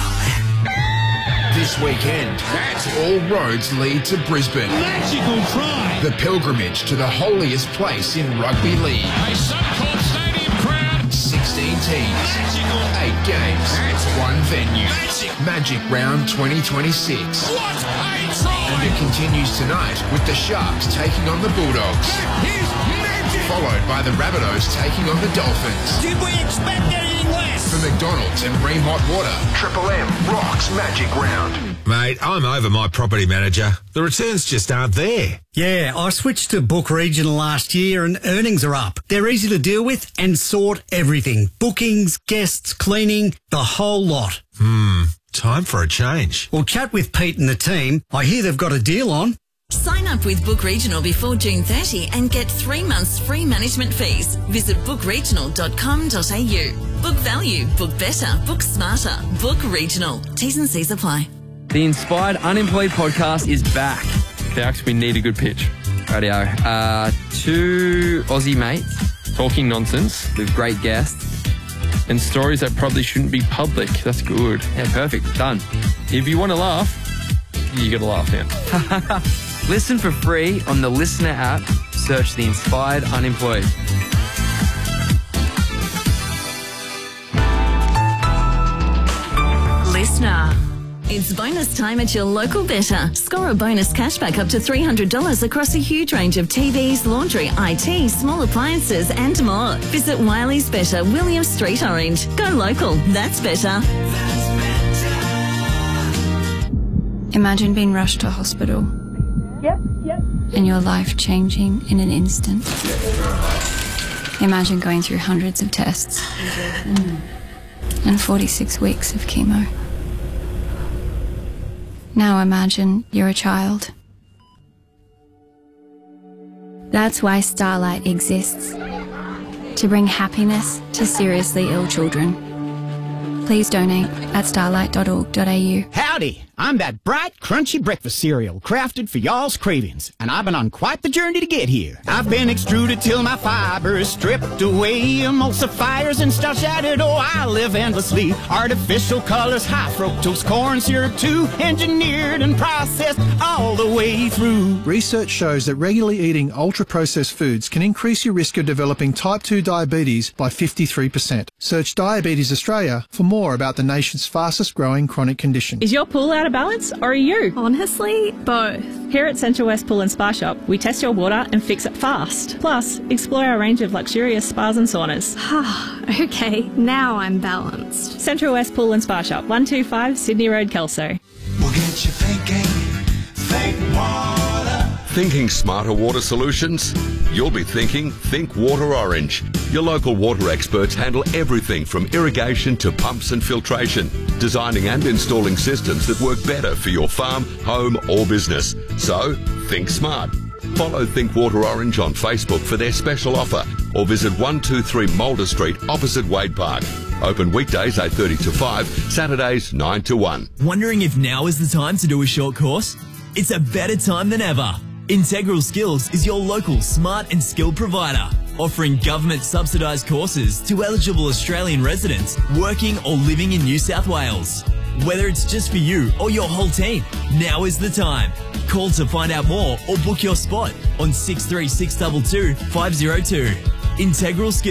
This weekend, that's all roads lead to Brisbane. Magical try. The pilgrimage to the holiest place in rugby league. A Suncorp Stadium crowd. sixteen teams. Magical. Eight games. That's one venue. Magic. Magic Round twenty twenty-six. What a try. And it continues tonight with the Sharks taking on the Bulldogs. That is magic. Followed by the Rabbitohs taking on the Dolphins. Did we expect anything less? For McDonald's and Bream Hot Water, Triple M rocks Magic Round. Mate, I'm over my property manager. The returns just aren't there. Yeah, I switched to Book Regional last year and earnings are up. They're easy to deal with and sort everything. Bookings, guests, cleaning, the whole lot. Hmm, time for a change. Well, chat with Pete and the team. I hear they've got a deal on. Sign up with Book Regional before June thirtieth and get three months free management fees. Visit book regional dot com dot a u. Book value, book better, book smarter. Book Regional. T's and C's apply. The Inspired Unemployed podcast is back. Thanks, we need a good pitch. Rightio. Uh, two Aussie mates talking nonsense with great guests and stories that probably shouldn't be public. That's good. Yeah, perfect. Done. If you want to laugh, you got to laugh now. Listen for free on the Listener app. Search The Inspired Unemployed. Listener. It's bonus time at your local Better. Score a bonus cashback up to three hundred dollars across a huge range of T Vs, laundry, I T, small appliances and more. Visit Wiley's Better, William Street, Orange. Go local. That's better. Imagine being rushed to hospital. Yep, yep. And your life changing in an instant. Imagine going through hundreds of tests and forty-six weeks of chemo. Now imagine you're a child. That's why Starlight exists. To bring happiness to seriously ill children. Please donate at starlight dot org dot a u. Howdy, I'm that bright, crunchy breakfast cereal crafted for y'all's cravings, and I've been on quite the journey to get here. I've been extruded till my fiber is stripped away, emulsifiers and starch added, oh, I live endlessly. Artificial colors, high fructose corn syrup too, engineered and processed all the way through. Research shows that regularly eating ultra-processed foods can increase your risk of developing type two diabetes by fifty-three percent. Search Diabetes Australia for more about the nation's fastest growing chronic condition. Is your pool out of balance, or are you? Honestly, both. Here at Central West Pool and Spa Shop, we test your water and fix it fast. Plus, explore our range of luxurious spas and saunas. Okay, now I'm balanced. Central West Pool and Spa Shop, one two five Sydney Road, Kelso. We'll get you thinking, think water. Thinking smarter water solutions? You'll be thinking Think Water Orange. Your local water experts handle everything from irrigation to pumps and filtration, designing and installing systems that work better for your farm, home or business. So, think smart. Follow Think Water Orange on Facebook for their special offer or visit one two three Mulder Street opposite Wade Park. Open weekdays eight thirty to five, Saturdays nine to one. Wondering if now is the time to do a short course? It's a better time than ever. Integral Skills is your local smart and skilled provider, offering government subsidised courses to eligible Australian residents working or living in New South Wales. Whether it's just for you or your whole team, now is the time. Call to find out more or book your spot on six three six two two five zero two. Integral Skills.